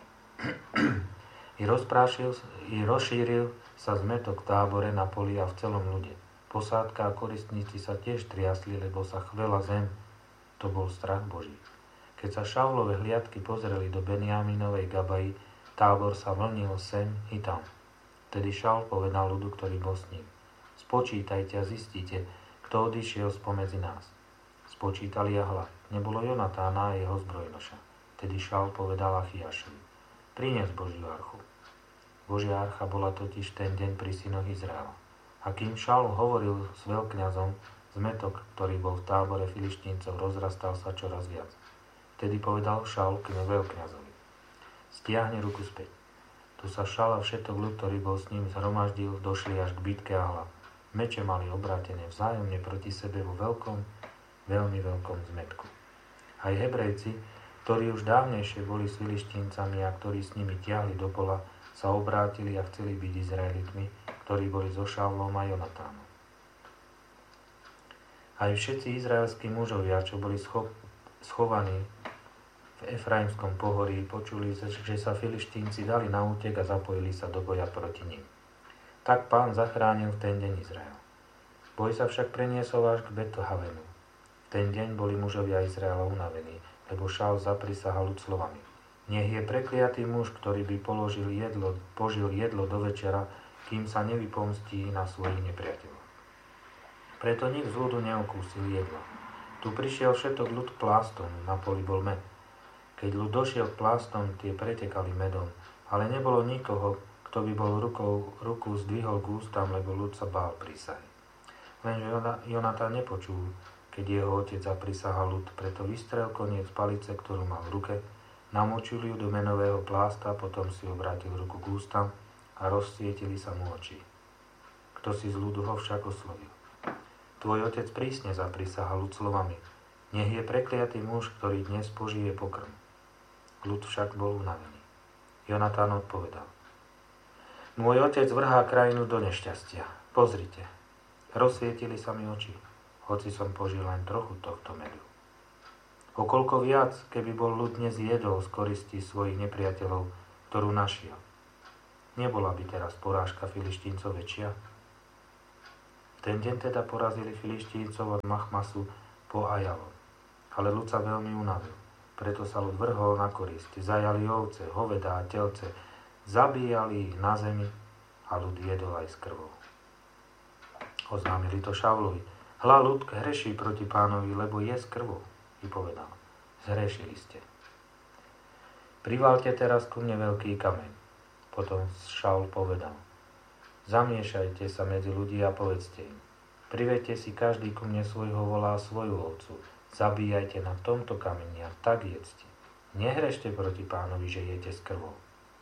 I, I rozšíril sa zmetok v tábore, na poli a v celom ľude. Posádka a koristníci sa tiež triasli, lebo sa chvela zem. To bol strach Boží. Keď sa Šaulove hliadky pozreli do Benjaminovej Gabaji, tábor sa vlnil sem i tam. Tedy Šaul povedal ľudu, ktorý bol s ním: Spočítajte a zistite, kto odišiel spomedzi nás. Spočítali a hľa, nebolo Jonatána a jeho zbrojnoša. Tedy Šaul povedal Achiášovi: Prinies Božiu archu. Božia archa bola totiž ten deň pri synoch Izraela. A kým Šaul hovoril s veľkňazom, zmetok, ktorý bol v tábore Filištíncov, rozrastal sa čoraz viac. Vtedy povedal Šaul k veľkňazovi: Stiahni ruku späť. Tu sa Šaul a všetok ľud, ktorý bol s ním zhromaždil, došli až k bitke a hľa. Meče mali obrátené vzájomne proti sebe vo veľkom, veľmi veľkom zmetku. Aj Hebrejci, ktorí už dávnejšie boli s Filištíncami a ktorí s nimi tiahli do pola, sa obrátili a chceli byť Izraelitmi, ktorí boli so Šaulom a Jonatánom. Aj všetci izraelskí mužovia, čo boli scho- schovaní v Efraimskom pohorí, počuli, že sa Filištínci dali na útek a zapojili sa do boja proti nim. Tak pán zachránil v ten deň Izrael. Boj sa však preniesol až k Bethavenu. V ten deň boli mužovia Izraela unavení, lebo Šaul zaprisahal ľud slovami: Nech je prekliatý muž, ktorý by položil jedlo, požil jedlo do večera, kým sa nevypomstí na svojich nepriateľov. Preto nik z ľudu neokúsil jedlo. Tu prišiel všetok ľud plástom, na poli bol med. Keď ľud došiel k plástom, tie pretekali medom, ale nebolo nikoho, kto by bol rukou, ruku zdvihol k ústam, lebo ľud sa bál prísahy. Lenže Jonatán nepočul, keď jeho otec zaprisahal ľud, preto vystrel koniec palice, ktorú mal v ruke, namočil ju do menového plásta, potom si obrátil ruku k ústam a rozsvietili sa mu oči. Kto si z ľudu ho však oslovil: Tvoj otec prísne zaprisahal ľud slovami: Nech je prekliatý muž, ktorý dnes požije pokrm. Ľud však bol unavený. Jonatán odpovedal: Môj otec vrhá krajinu do nešťastia. Pozrite, rozsvietili sa mi oči, hoci som požil len trochu tohto medu. O koľko viac, keby bol ľud dnes jedol z koristí svojich nepriateľov, ktorú našiel. nebola by teraz porážka Filištíncov väčšia? V ten deň teda porazili Filištíncov od Machmasu po Ajalon. Ale ľud sa veľmi unavil. Preto sa ľud vrhol na korisť. Zajali ovce, hovedá a telce, zabíjali ich na zemi a ľud jedol aj s krvou. Oznámili to Šaulovi. Hľa, ľud hreší proti pánovi, lebo je s krvou. I povedal, zhrešili ste. Privalte teraz ku mne veľký kameň. Potom Šaul povedal, zamiešajte sa medzi ľudí a povedzte im, privedte si každý ku mne svojho vola a svoju ovcu, zabíjajte na tomto kameni a tak jedzte. Nehrešte proti pánovi, že jete s krvou.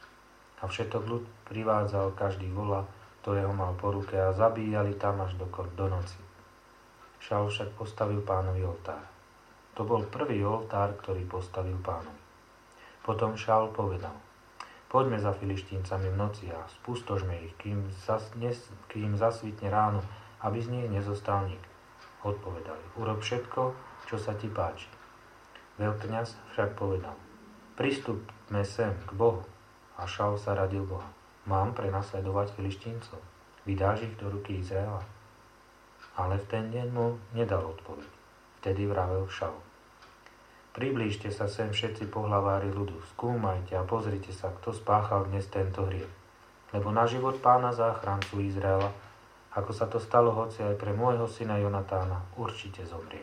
A všetok ľud privádzal každý vola, ktorého mal po ruke a zabíjali tam až do, do noci. Šaul však postavil pánovi oltár. To bol prvý oltár, ktorý postavil pánovi. Potom Šaul povedal, poďme za Filištíncami v noci a spustožme ich, kým, zas, nes, kým zasvitne ráno, aby z nich nezostal nik. Odpovedali, urob všetko, čo sa ti páči. Veľkňaz však povedal, pristúpme sem k Bohu. A Šaul sa radil Boha. Mám prenasledovať Filištíncov? Vydáš ich do ruky Izraela? Ale v ten deň mu nedal odpoveď. Vtedy vravel Šaul. Priblížte sa sem všetci pohlavári ľudu, skúmajte a pozrite sa, kto spáchal dnes tento hriech. Lebo na život pána záchrancu Izraela, ako sa to stalo hoci aj pre môjho syna Jonatána, určite zomrie.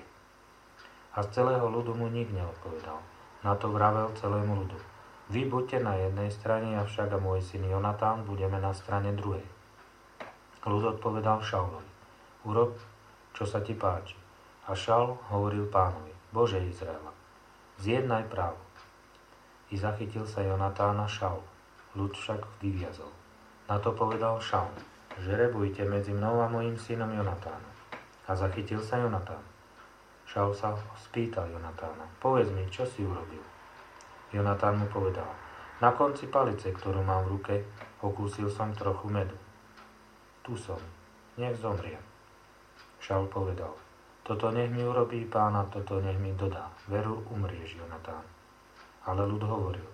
A z celého ľudu mu nik neodpovedal. Na to vravel celému ľudu. Vy buďte na jednej strane, avšak a môj syn Jonatán budeme na strane druhej. Ľud odpovedal Šaulovi. Urob, čo sa ti páči. A Šaul hovoril pánovi, Bože Izraela, zjednaj právo. I zachytil sa Jonatána Šaul. Ľud však vyviazol. Na to povedal Šaul, žrebujte medzi mnou a mojím synom Jonatánom. A zachytil sa Jonatán. Šaul sa spýtal Jonatána, povedz mi, čo si urobil. Jonatán mu povedal, na konci palice, ktorú mám v ruke, okúsil som trochu medu. Tu som, nech zomriem. Šaul povedal, toto nech mi urobí pána, toto nech mi dodá. Veru umrieš, Jonatán. Ale ľud hovoril,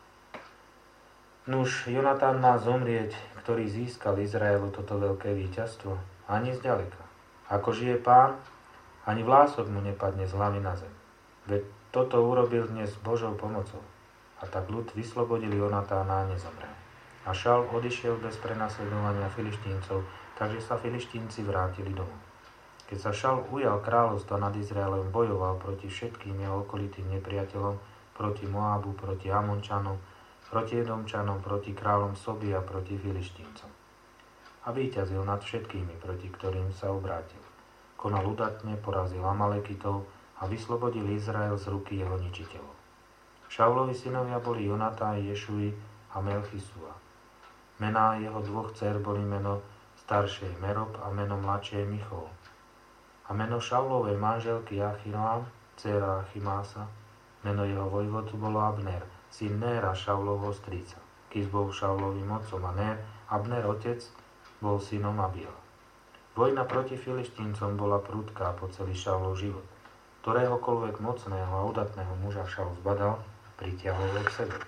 nuž, Jonatán má zomrieť, ktorý získal Izraelu toto veľké víťazstvo, ani zďaleka. Ako žije pán, ani vlások mu nepadne z hlavy na zem. Veď toto urobil dnes Božou pomocou. A tak ľud vyslobodil Jonatána a nezomrel. A Šaul odišiel bez prenasledovania Filištíncov, takže sa Filištínci vrátili domov. Keď sa Šaul ujal kráľovstva nad Izraelom, bojoval proti všetkým jeho okolitým nepriateľom, proti Moábu, proti Amončanom, proti Edomčanom, proti kráľom Soby a proti Filištíncom. A víťazil nad všetkými, proti ktorým sa obrátil. Konal udatne, porazil Amalekitov a vyslobodil Izrael z ruky jeho ničiteľov. Šaulovi synovia boli Jonatán, Ješui a Melchisua. Mená jeho dvoch dcer boli meno staršej Merob a meno mladšej Michol. A meno Šaulovej manželky Achinoam, dcéra Achimása, meno jeho vojvodu bolo Abner, syn Néra, Šaulovho strýca. Kis bol Šaulovým otcom a Nér, Abner otec, bol synom Abiela. Vojna proti Filištíncom bola prudká po celý Šaulov život. Ktoréhokoľvek mocného a udatného muža Šaul zbadal, pritiahol ho k sebe.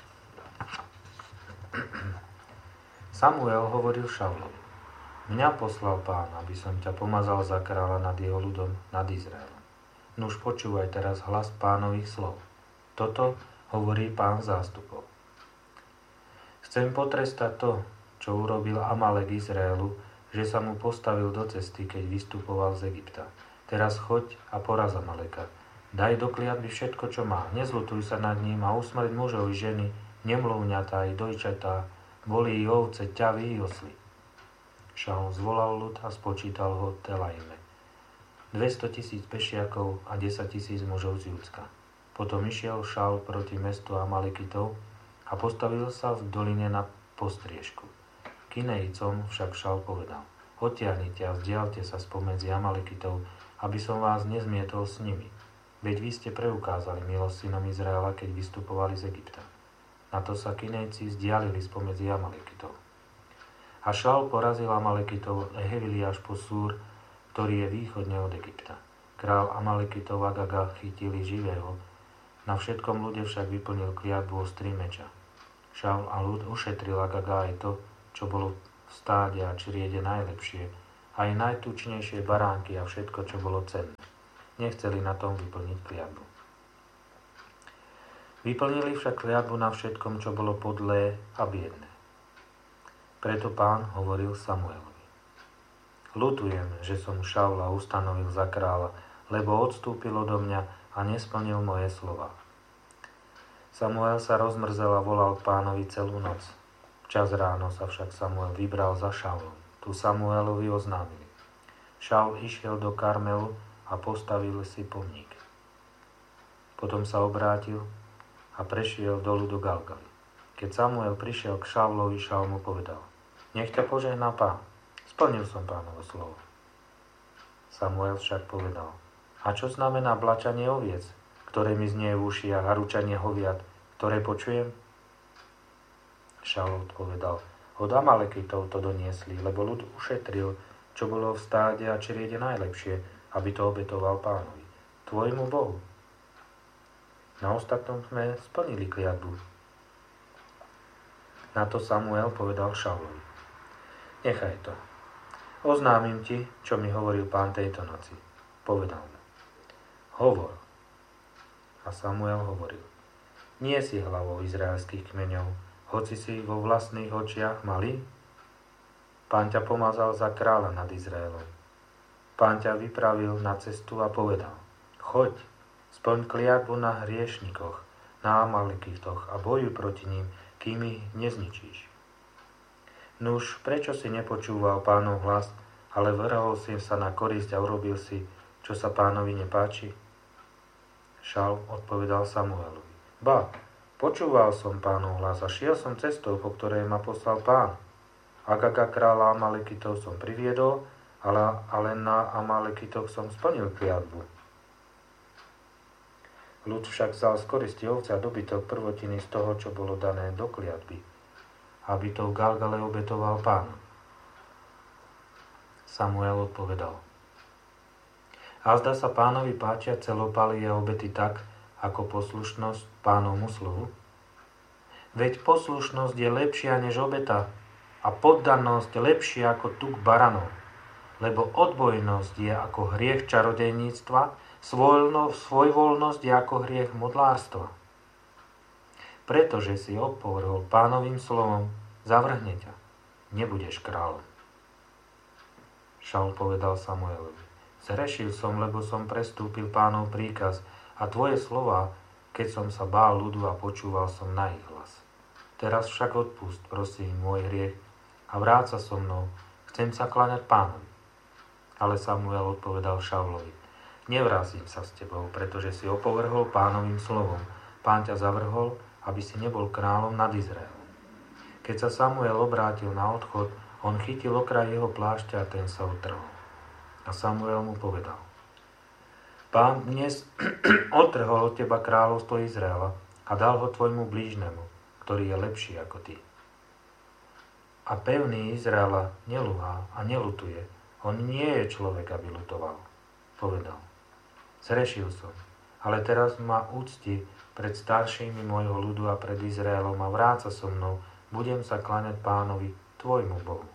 Samuel hovoril Šaulovi, mňa poslal pán, aby som ťa pomazal za kráľa nad jeho ľudom, nad Izraelom. Nuž počúvaj teraz hlas pánových slov. Toto hovorí pán zástupov. Chcem potrestať to, čo urobil Amalek Izraelu, že sa mu postavil do cesty, keď vystupoval z Egypta. Teraz choď a poraz Amaleka. Daj do kliatby všetko, čo má. Nezľutuj sa nad ním a usmrť mužov i ženy, nemluvňatá i dojčatá, volí i ovce, ťavy i osly. Šaul zvolal ľud a spočítal ho Telajme. dvesto tisíc pešiakov a desať tisíc mužov z Judska. Potom išiel Šaul proti mestu Amalekitov a postavil sa v doline na postriežku. Kinejcom však Šaul povedal, odtiahnite a vzdialte sa spomedzi Amalekitov, aby som vás nezmietol s nimi. Veď vy ste preukázali milosť synom Izraela, keď vystupovali z Egypta. Na to sa Kinejci vzdialili spomedzi Amalekitov. A Šaul porazil Amalekitov Ehevili až po Súr, ktorý je východne od Egypta. Král Amalekitov Agaga chytili živého, na všetkom ľude však vyplnil kliatbu ostrý meča. Šaul a ľud ušetril Agaga aj to, čo bolo v stáde a čriede najlepšie, aj najtučnejšie baránky a všetko, čo bolo cenné. Nechceli na tom vyplniť kliatbu. Vyplnili však kliatbu na všetkom, čo bolo podlé a biedné. Preto Pán hovoril Samuelovi: Ľutujem, že som Šaula ustanovil za kráľa, lebo odstúpil odo mňa a nesplnil moje slova. Samuel sa rozmrzel a volal Pánovi celú noc. Včas ráno sa však Samuel vybral za Šaulom. Tu Samuelovi oznámili: Šaul išiel do Karmelu a postavil si pomník. Potom sa obrátil a prešiel dolu do Galgaly. Keď Samuel prišiel k Šaulovi, Šaul mu povedal: Nech ťa požehná Pán, splnil som Pánovo slovo. Samuel však povedal: A čo znamená blačanie oviec, ktoré mi znie v ušiach, a ručanie hoviat, ktoré počujem? Šaul odpovedal: Od Amalekitov to doniesli, lebo ľud ušetril, čo bolo v stáde a čriede najlepšie, aby to obetoval Pánovi, tvojmu Bohu. Na ostatnom sme splnili kliatbu. Na to Samuel povedal Šaulovi: Nechaj to. Oznámim ti, čo mi hovoril Pán tejto noci. Povedal mu: Hovor. A Samuel hovoril: Nie si hlavou izraelských kmeňov, hoci si vo vlastných očiach malý? Pán ťa pomazal za kráľa nad Izraelom. Pán ťa vypravil na cestu a povedal: Choď, splň kliatbu na hriešnikoch, na Amalekitoch a bojuj proti ním, kým ich nezničíš. Nuž, prečo si nepočúval Pánov hlas, ale vrhol si sa na korisť a urobil si, čo sa Pánovi nepáči? Šaul odpovedal Samuelovi: Ba, počúval som Pánov hlas a šiel som cestou, po ktorej ma poslal Pán. Agaga kráľa Amalekitov som priviedol, ale, ale na Amalekitoch som splnil kliatbu. Ľud však vzal z koristi ovce a dobytok prvotiny z toho, čo bolo dané do kliatby, aby to v Galgale obetoval Pán. Samuel odpovedal: A zdá sa Pánovi páčia celopaly a obety tak, ako poslušnosť Pánovmu slovu? Veď poslušnosť je lepšia než obeta a poddanosť lepšia ako tuk baranov, lebo odbojnosť je ako hriech čarodejníctva, svojvoľnosť je ako hriech modlárstva. Pretože si opovrhol Pánovým slovom, zavrhne ťa, nebudeš kráľom. Šaul povedal Samuelovi: Zrešil som, lebo som prestúpil Pánov príkaz a tvoje slova, keď som sa bál ľudu a počúval som na ich hlas. Teraz však odpust, prosím, môj hriech a vráť sa so mnou, chcem sa kláňať Pánovi. Ale Samuel odpovedal Šaulovi: Nevrátim sa s tebou, pretože si opovrhol Pánovým slovom. Pán ťa zavrhol, aby si nebol kráľom nad Izraelom. Keď sa Samuel obrátil na odchod, on chytil okraj jeho plášťa a ten sa utrhol. A Samuel mu povedal: Pán dnes odtrhol od teba kráľovstvo Izraela a dal ho tvojmu blížnemu, ktorý je lepší ako ty. A pevný Izraela nelúha a nelutuje. On nie je človek, aby lutoval. Povedal: Zrešil som, ale teraz ma úcti pred staršími môjho ľudu a pred Izraelom a vráca so mnou, budem sa kláňať Pánovi, tvojmu Bohu.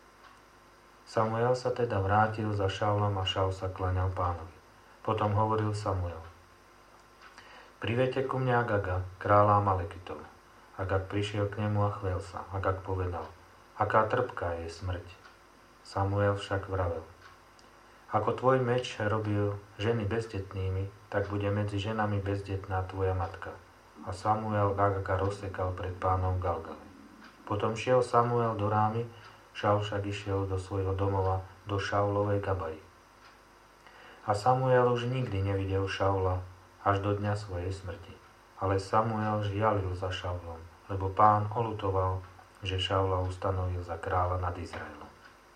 Samuel sa teda vrátil za Šaulom a Šaul sa kláňal Pánovi. Potom hovoril Samuel: Privedte ku mne Agaga, kráľa Amalekitov. Agag prišiel k nemu a chvel sa. Agag povedal: Aká trpká je smrť. Samuel však vravel: Ako tvoj meč robil ženy bezdetnými, tak bude medzi ženami bezdetná tvoja matka. A Samuel Agaga rozsekal pred Pánom v Galgale. Potom šiel Samuel do Rámy, Šaul však išiel do svojho domova, do Šaulovej Gabaji. A Samuel už nikdy nevidel Šaula až do dňa svojej smrti. Ale Samuel žialil za Šaulom, lebo Pán oľutoval, že Šaula ustanovil za kráľa nad Izraelom.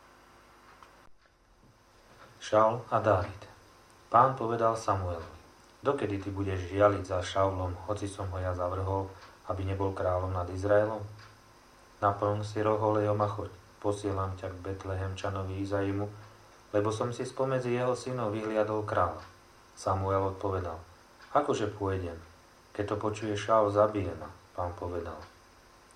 Šaul a Dávid. Pán povedal Samuelovi: Dokedy ty budeš žialiť za Šaulom, hoci som ho ja zavrhol, aby nebol kráľom nad Izraelom? Naplň si roh olejom a choď. Posielam ťa k Betlehemčanovi Izaimu, lebo som si spomedzi jeho synov vyhliadol kráľa. Samuel odpovedal: Akože pôjdem? Keď to počuje Šaul, zabije ma. Pán povedal: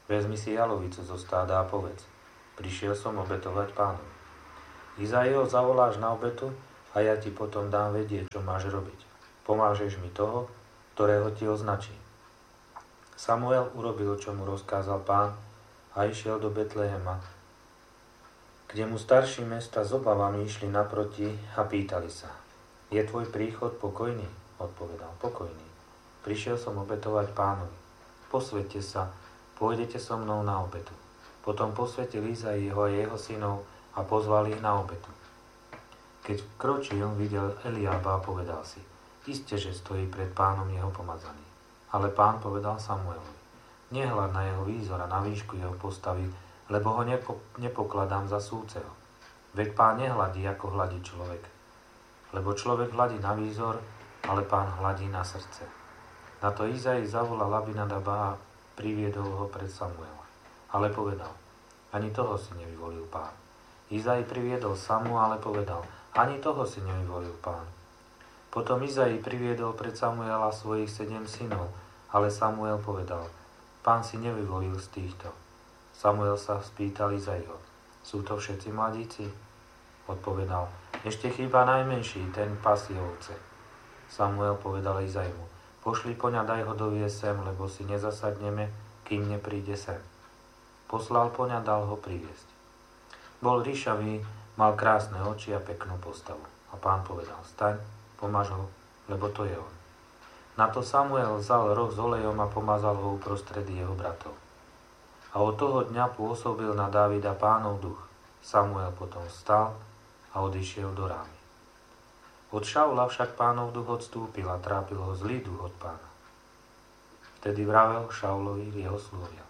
vezmi si jalovicu zo stáda a povedz, prišiel som obetovať Pánovi. Izaiho zavoláš na obetu a ja ti potom dám vedieť, čo máš robiť. Pomážeš mi toho, ktorého ti označí. Samuel urobil, čo mu rozkázal Pán a išiel do Betlehema, kde mu starší mesta s obavami išli naproti a pýtali sa. Je tvoj príchod pokojný? Odpovedal, pokojný. Prišiel som obetovať Pánovi. Posväťte sa, pôjdete so mnou na obetu. Potom posvätil Izaiho a jeho synov a pozval ich na obetu. Keď vkročil, videl Eliába a povedal si, iste, že stojí pred Pánom jeho pomazaný. Ale Pán povedal Samuelovi, nehľad na jeho výzor a na výšku jeho postavy, lebo ho nepo, nepokladám za súceho. Veď Pán nehladí, ako hladí človek. Lebo človek hladí na výzor, ale Pán hladí na srdce. Na to Izai zavolal Abinadaba a priviedol ho pred Samuela. Ale povedal, ani toho si nevyvolil Pán. Izai priviedol Samu, ale povedal, ani toho si nevyvolil Pán. Potom Izai priviedol pred Samuela svojich sedem synov, ale Samuel povedal, Pán si nevyvolil z týchto. Samuel sa spýtal Izaiho, sú to všetci mladíci? Odpovedal, ešte chýba najmenší, ten pasie ovce. Samuel povedal Izaimu, pošli poňa, daj ho doviesť sem, lebo si nezasadneme, kým nepríde sem. Poslal poňa, dal ho priviesť. Bol ríšavý, mal krásne oči a peknú postavu. A Pán povedal, staň, pomaž ho, lebo to je on. Na to Samuel vzal roh s olejom a pomazal ho uprostred jeho bratov. A od toho dňa pôsobil na Dávida Pánov duch. Samuel potom vstal a odišiel do Rámy. Od Šaula však Pánov duch odstúpil a trápil ho zlý duch od Pána. Vtedy vravel Šaulovi jeho sluhovia.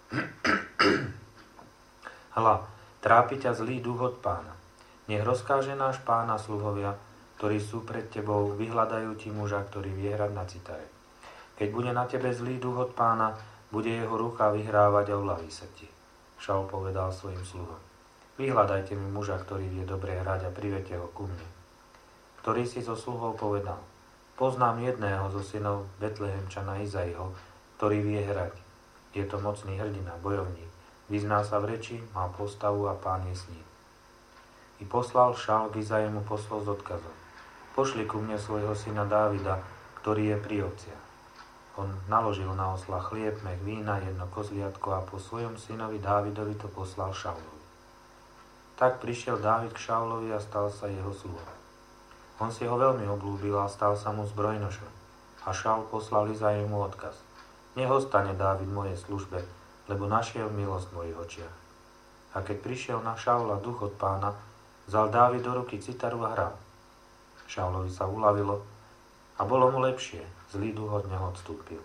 Hľa, trápi ťa zlý duch od Pána. Nech rozkáže náš Pán a sluhovia, ktorí sú pred tebou, vyhľadajú ti muža, ktorý vie hrať na citare. Keď bude na tebe zlý duch od Pána, bude jeho ruka vyhrávať a uľaví sa ti. Šaul povedal svojim sluhom. Vyhľadajte mi muža, ktorý vie dobre hrať a privete ho ku mne. Ktorý si zo sluhov povedal. Poznám jedného zo synov Betlehemčana Izaiho, ktorý vie hrať. Je to mocný hrdina, bojovník. Vyzná sa v reči, má postavu a Pán je s ním. I poslal Šaul k Izaimu poslov s odkazom. Pošli ku mne svojho syna Dávida, ktorý je pri ovciach. On naložil na osla chlieb, mech vína, jedno kozliatko a po svojom synovi Dávidovi to poslal Šaulovi. Tak prišiel Dávid k Šaulovi a stal sa jeho sluhom. On si ho veľmi oblúbil a stal sa mu zbrojnošom. A Šaul poslal Izaimu odkaz. Nech ostane Dávid v mojej službe, lebo našiel milosť v mojich očiach. A keď prišiel na Šaula duch od Pána, vzal Dávid do ruky citaru a hral. Šaulovi sa uľavilo a bolo mu lepšie, zlý duch od neho odstúpil.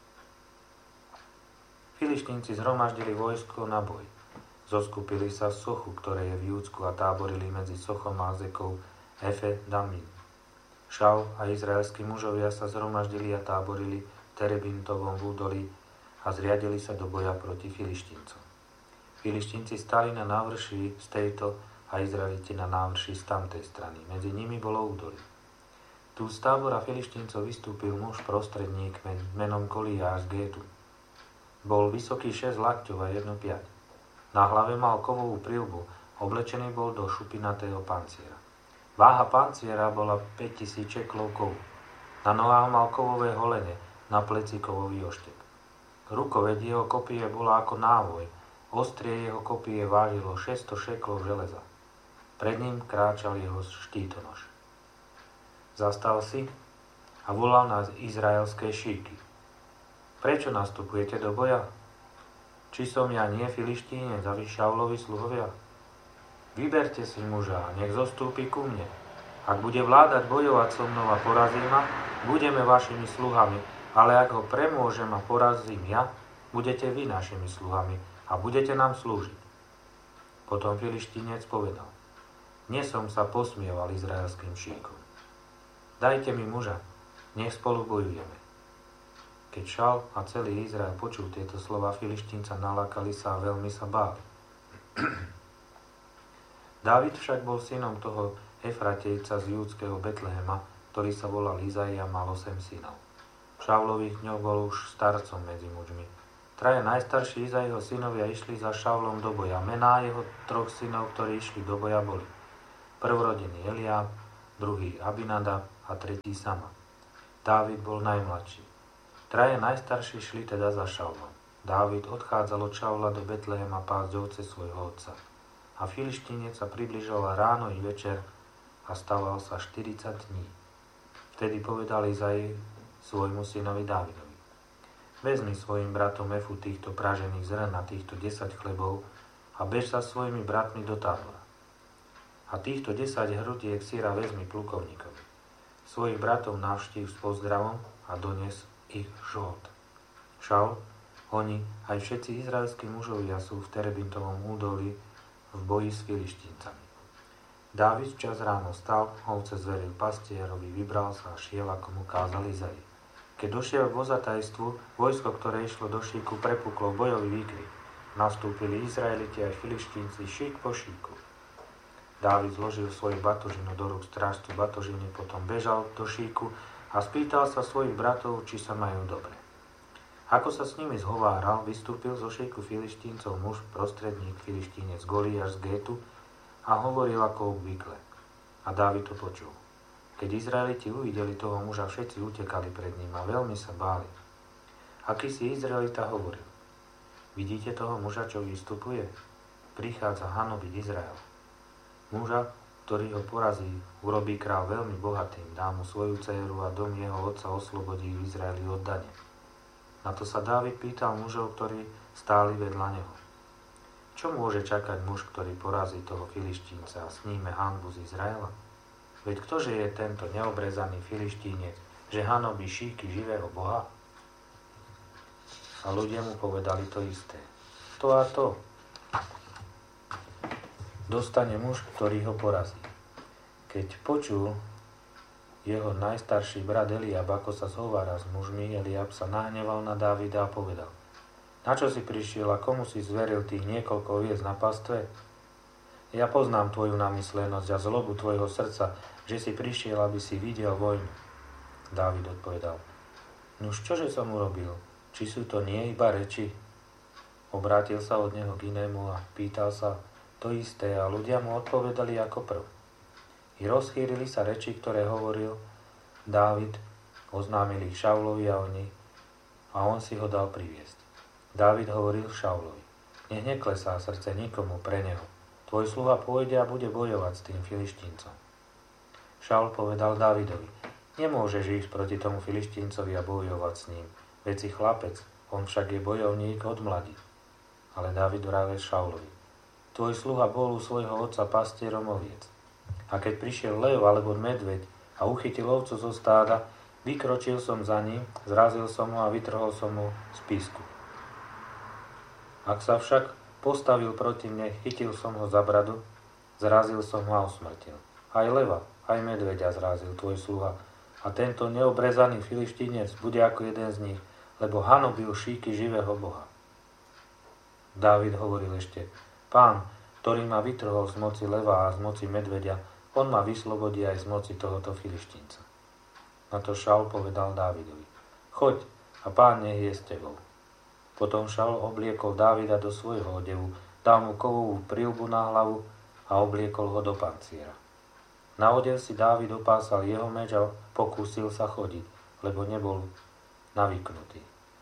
Filištínci zhromaždili vojsko na boj. Zoskupili sa v Sochu, ktoré je v Júdsku, a táborili medzi Sochom a Azekou Efe Damim. Šaul a izraelskí mužovia sa zhromaždili a táborili v Terebintovom údolí a zriadili sa do boja proti Filištíncom. Filištínci stali na návrši z tejto a Izraeliti na návrši z tamtej strany. Medzi nimi bolo údolie. Tu z tábora Filištíncov vystúpil muž prostredník menom Goliáš z Gétu. Bol vysoký šesť lakťov a jedno piať. Na hlave mal kovovú prilbu, oblečený bol do šupinatého panciera. Váha panciera bola päťtisíc šeklov kovu. Na nohách mal kovové holene, na pleci kovový oštep. Rukoveď jeho kopie bola ako návoj, ostrie jeho kopie vážilo šesťsto šeklov železa. Pred ním kráčal jeho štítonož. Zastal si a volal na izraelské šíky. Prečo nastupujete do boja? Či som ja nie Filištínec a vy Šaulovi sluhovia? Vyberte si muža a nech zostúpi ku mne. Ak bude vládať bojovať so mnou a porazí ma, budeme vašimi sluhami, ale ak ho premôžem a porazím ja, budete vy našimi sluhami a budete nám slúžiť. Potom Filištínec povedal, dnes som sa posmieval izraelským šíkom. Dajte mi muža, nech spolu bojujeme. Keď Šaul a celý Izrael počul tieto slova Filištínca, nalákali sa a veľmi sa báli. Dávid však bol synom toho Efratejca z júdskeho Betlehema, ktorý sa volal Izai a mal osem synov. V Šaulových dňoch bol už starcom medzi mužmi. Traja najstarší Izaiho synovia išli za Šaulom do boja. Mená jeho troch synov, ktorí išli do boja, boli prvorodený Eliáb, druhý Abinadab a tretí Sama. Dávid bol najmladší. Traja najstarší šli teda za Šaulom. Dávid odchádzal od Šaula do Betlehema pásť ovce svojho otca. A Filištínec sa približoval ráno i večer a stával sa štyridsať dní. Vtedy povedal Izai svojmu synovi Dávidovi: Vezmi svojim bratom Efu týchto pražených zrn a týchto desať chlebov a bež sa svojimi bratmi do tábora. A týchto desať hrudiek syra vezmi plukovníkovi. Svojich bratov navštív s pozdravom a dones ich žolt. Šaul, oni, aj všetci izraelskí mužovia sú v Terebintovom údolí v boji s Filištíncami. Dávid včas ráno stal, ovce zveril pastierovi, vybral sa a šiel, ako mu kázal Izai. Keď došiel k vozatajstvu, vojsko, ktoré išlo do šíku, prepuklo bojový výkrik. Nastúpili Izraeliti aj Filištínci šík po šíku. Dávid zložil svoju batožinu do rúk strážcu batožiny, potom bežal do šíku a spýtal sa svojich bratov, či sa majú dobre. Ako sa s nimi zhováral, vystúpil zo šejku Filištíncov muž, prostredník Filištínec Goliáš z Gétu a hovoril ako obvykle. A Dávid to počul. Keď Izraeliti uvideli toho muža, všetci utekali pred ním a veľmi sa báli. Akýsi Izraelita hovoril: Vidíte toho muža, čo vystupuje? Prichádza hanobiť Izrael. Muža, ktorý ho porazí, urobí král veľmi bohatým, dá mu svoju dcéru a dom jeho otca oslobodí v Izraeli od dane. Na to sa Dávid pýtal mužov, ktorí stáli vedľa neho: Čo môže čakať muž, ktorý porazí toho Filištínca a sníme hanbu z Izraela? Veď ktože je tento neobrezaný Filištínec, že hanobí šíky živého Boha? A ľudia mu povedali to isté. To a to dostane muž, ktorý ho porazí. Keď počul jeho najstarší brat Eliab, ako sa zhovára s mužmi, Eliab sa nahneval na Dávida a povedal: Na čo si prišiel a komu si zveril tých niekoľko oviec na pastve? Ja poznám tvoju namyslenosť a zlobu tvojho srdca, že si prišiel, aby si videl vojnu. Dávid odpovedal: Nuž čože som urobil? Či sú to nie iba reči? Obrátil sa od neho k inému a pýtal sa to isté a ľudia mu odpovedali ako prv. I rozchýrili sa reči, ktoré hovoril Dávid, oznámili ich Šaulovi a oni, a on si ho dal priviesť. Dávid hovoril Šaulovi: Nech neklesá srdce nikomu pre neho. Tvoj sluha pôjde a bude bojovať s tým Filištíncom. Šaul povedal Dávidovi: Nemôžeš ísť proti tomu Filištíncovi a bojovať s ním. Veď si chlapec, on však je bojovník od mladí. Ale Dávid vravel Šaulovi: Tvoj sluha bol u svojho otca pastierom oviec. A keď prišiel lev alebo medveď a uchytil ovcu zo stáda, vykročil som za ním, zrazil som ho a vytrhol som mu z písku. Ak sa však postavil proti mne, chytil som ho za bradu, zrazil som ho a usmrtil. Aj leva, aj medveďa zrazil tvoj sluha. A tento neobrezaný Filištínec bude ako jeden z nich, lebo hanobil šíky živého Boha. Dávid hovoril ešte: Pán, ktorý ma vytrhol z moci leva a z moci medveďa, on ma vyslobodí aj z moci tohoto Filištínca. Na to Šaul povedal Dávidovi: Choď a Pán nech je s tebou. Potom Šaul obliekol Dávida do svojho odevu, dal mu kovovú prilbu na hlavu a obliekol ho do panciera. Na odev si Dávid opásal jeho meč a pokúsil sa chodiť, lebo nebol navyknutý.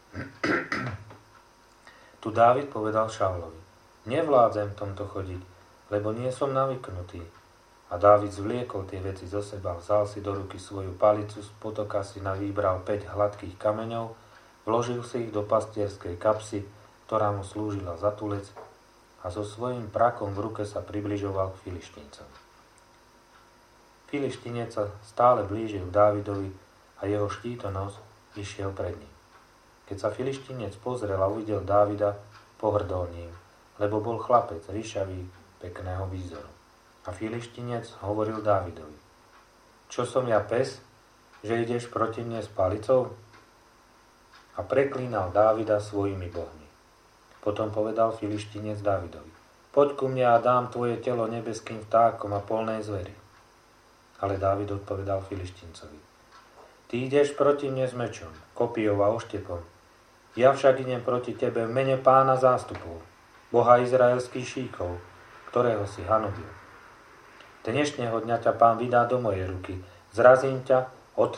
Tu Dávid povedal Šaulovi: Nevládzem tomto chodiť, lebo nie som navyknutý. A Dávid zvliekol tie veci zo seba, vzal si do ruky svoju palicu, z potoka si navýbral päť hladkých kameňov, vložil si ich do pastierskej kapsy, ktorá mu slúžila za tulec, a so svojím prakom v ruke sa približoval k Filištíncovi. Filištínec sa stále blížil k Dávidovi a jeho štítonos išiel pred ním. Keď sa Filištínec pozrel a uvidel Dávida, pohrdol ním, lebo bol chlapec, ryšavý, pekného výzoru. A Filištínec hovoril Dávidovi: Čo som ja pes, že ideš proti mne s palicou? A preklínal Dávida svojimi bohmi. Potom povedal Filištínec Dávidovi: Poď ku mne a dám tvoje telo nebeským vtákom a polnej zveri. Ale Dávid odpovedal Filištíncovi: Ty ideš proti mne s mečom, kopijou a oštepom, Ja však idem proti tebe v mene Pána zástupov, Boha izraelských šíkov, ktorého si hanobil. Dnešného dňa ťa Pán vydá do mojej ruky, zrazím ťa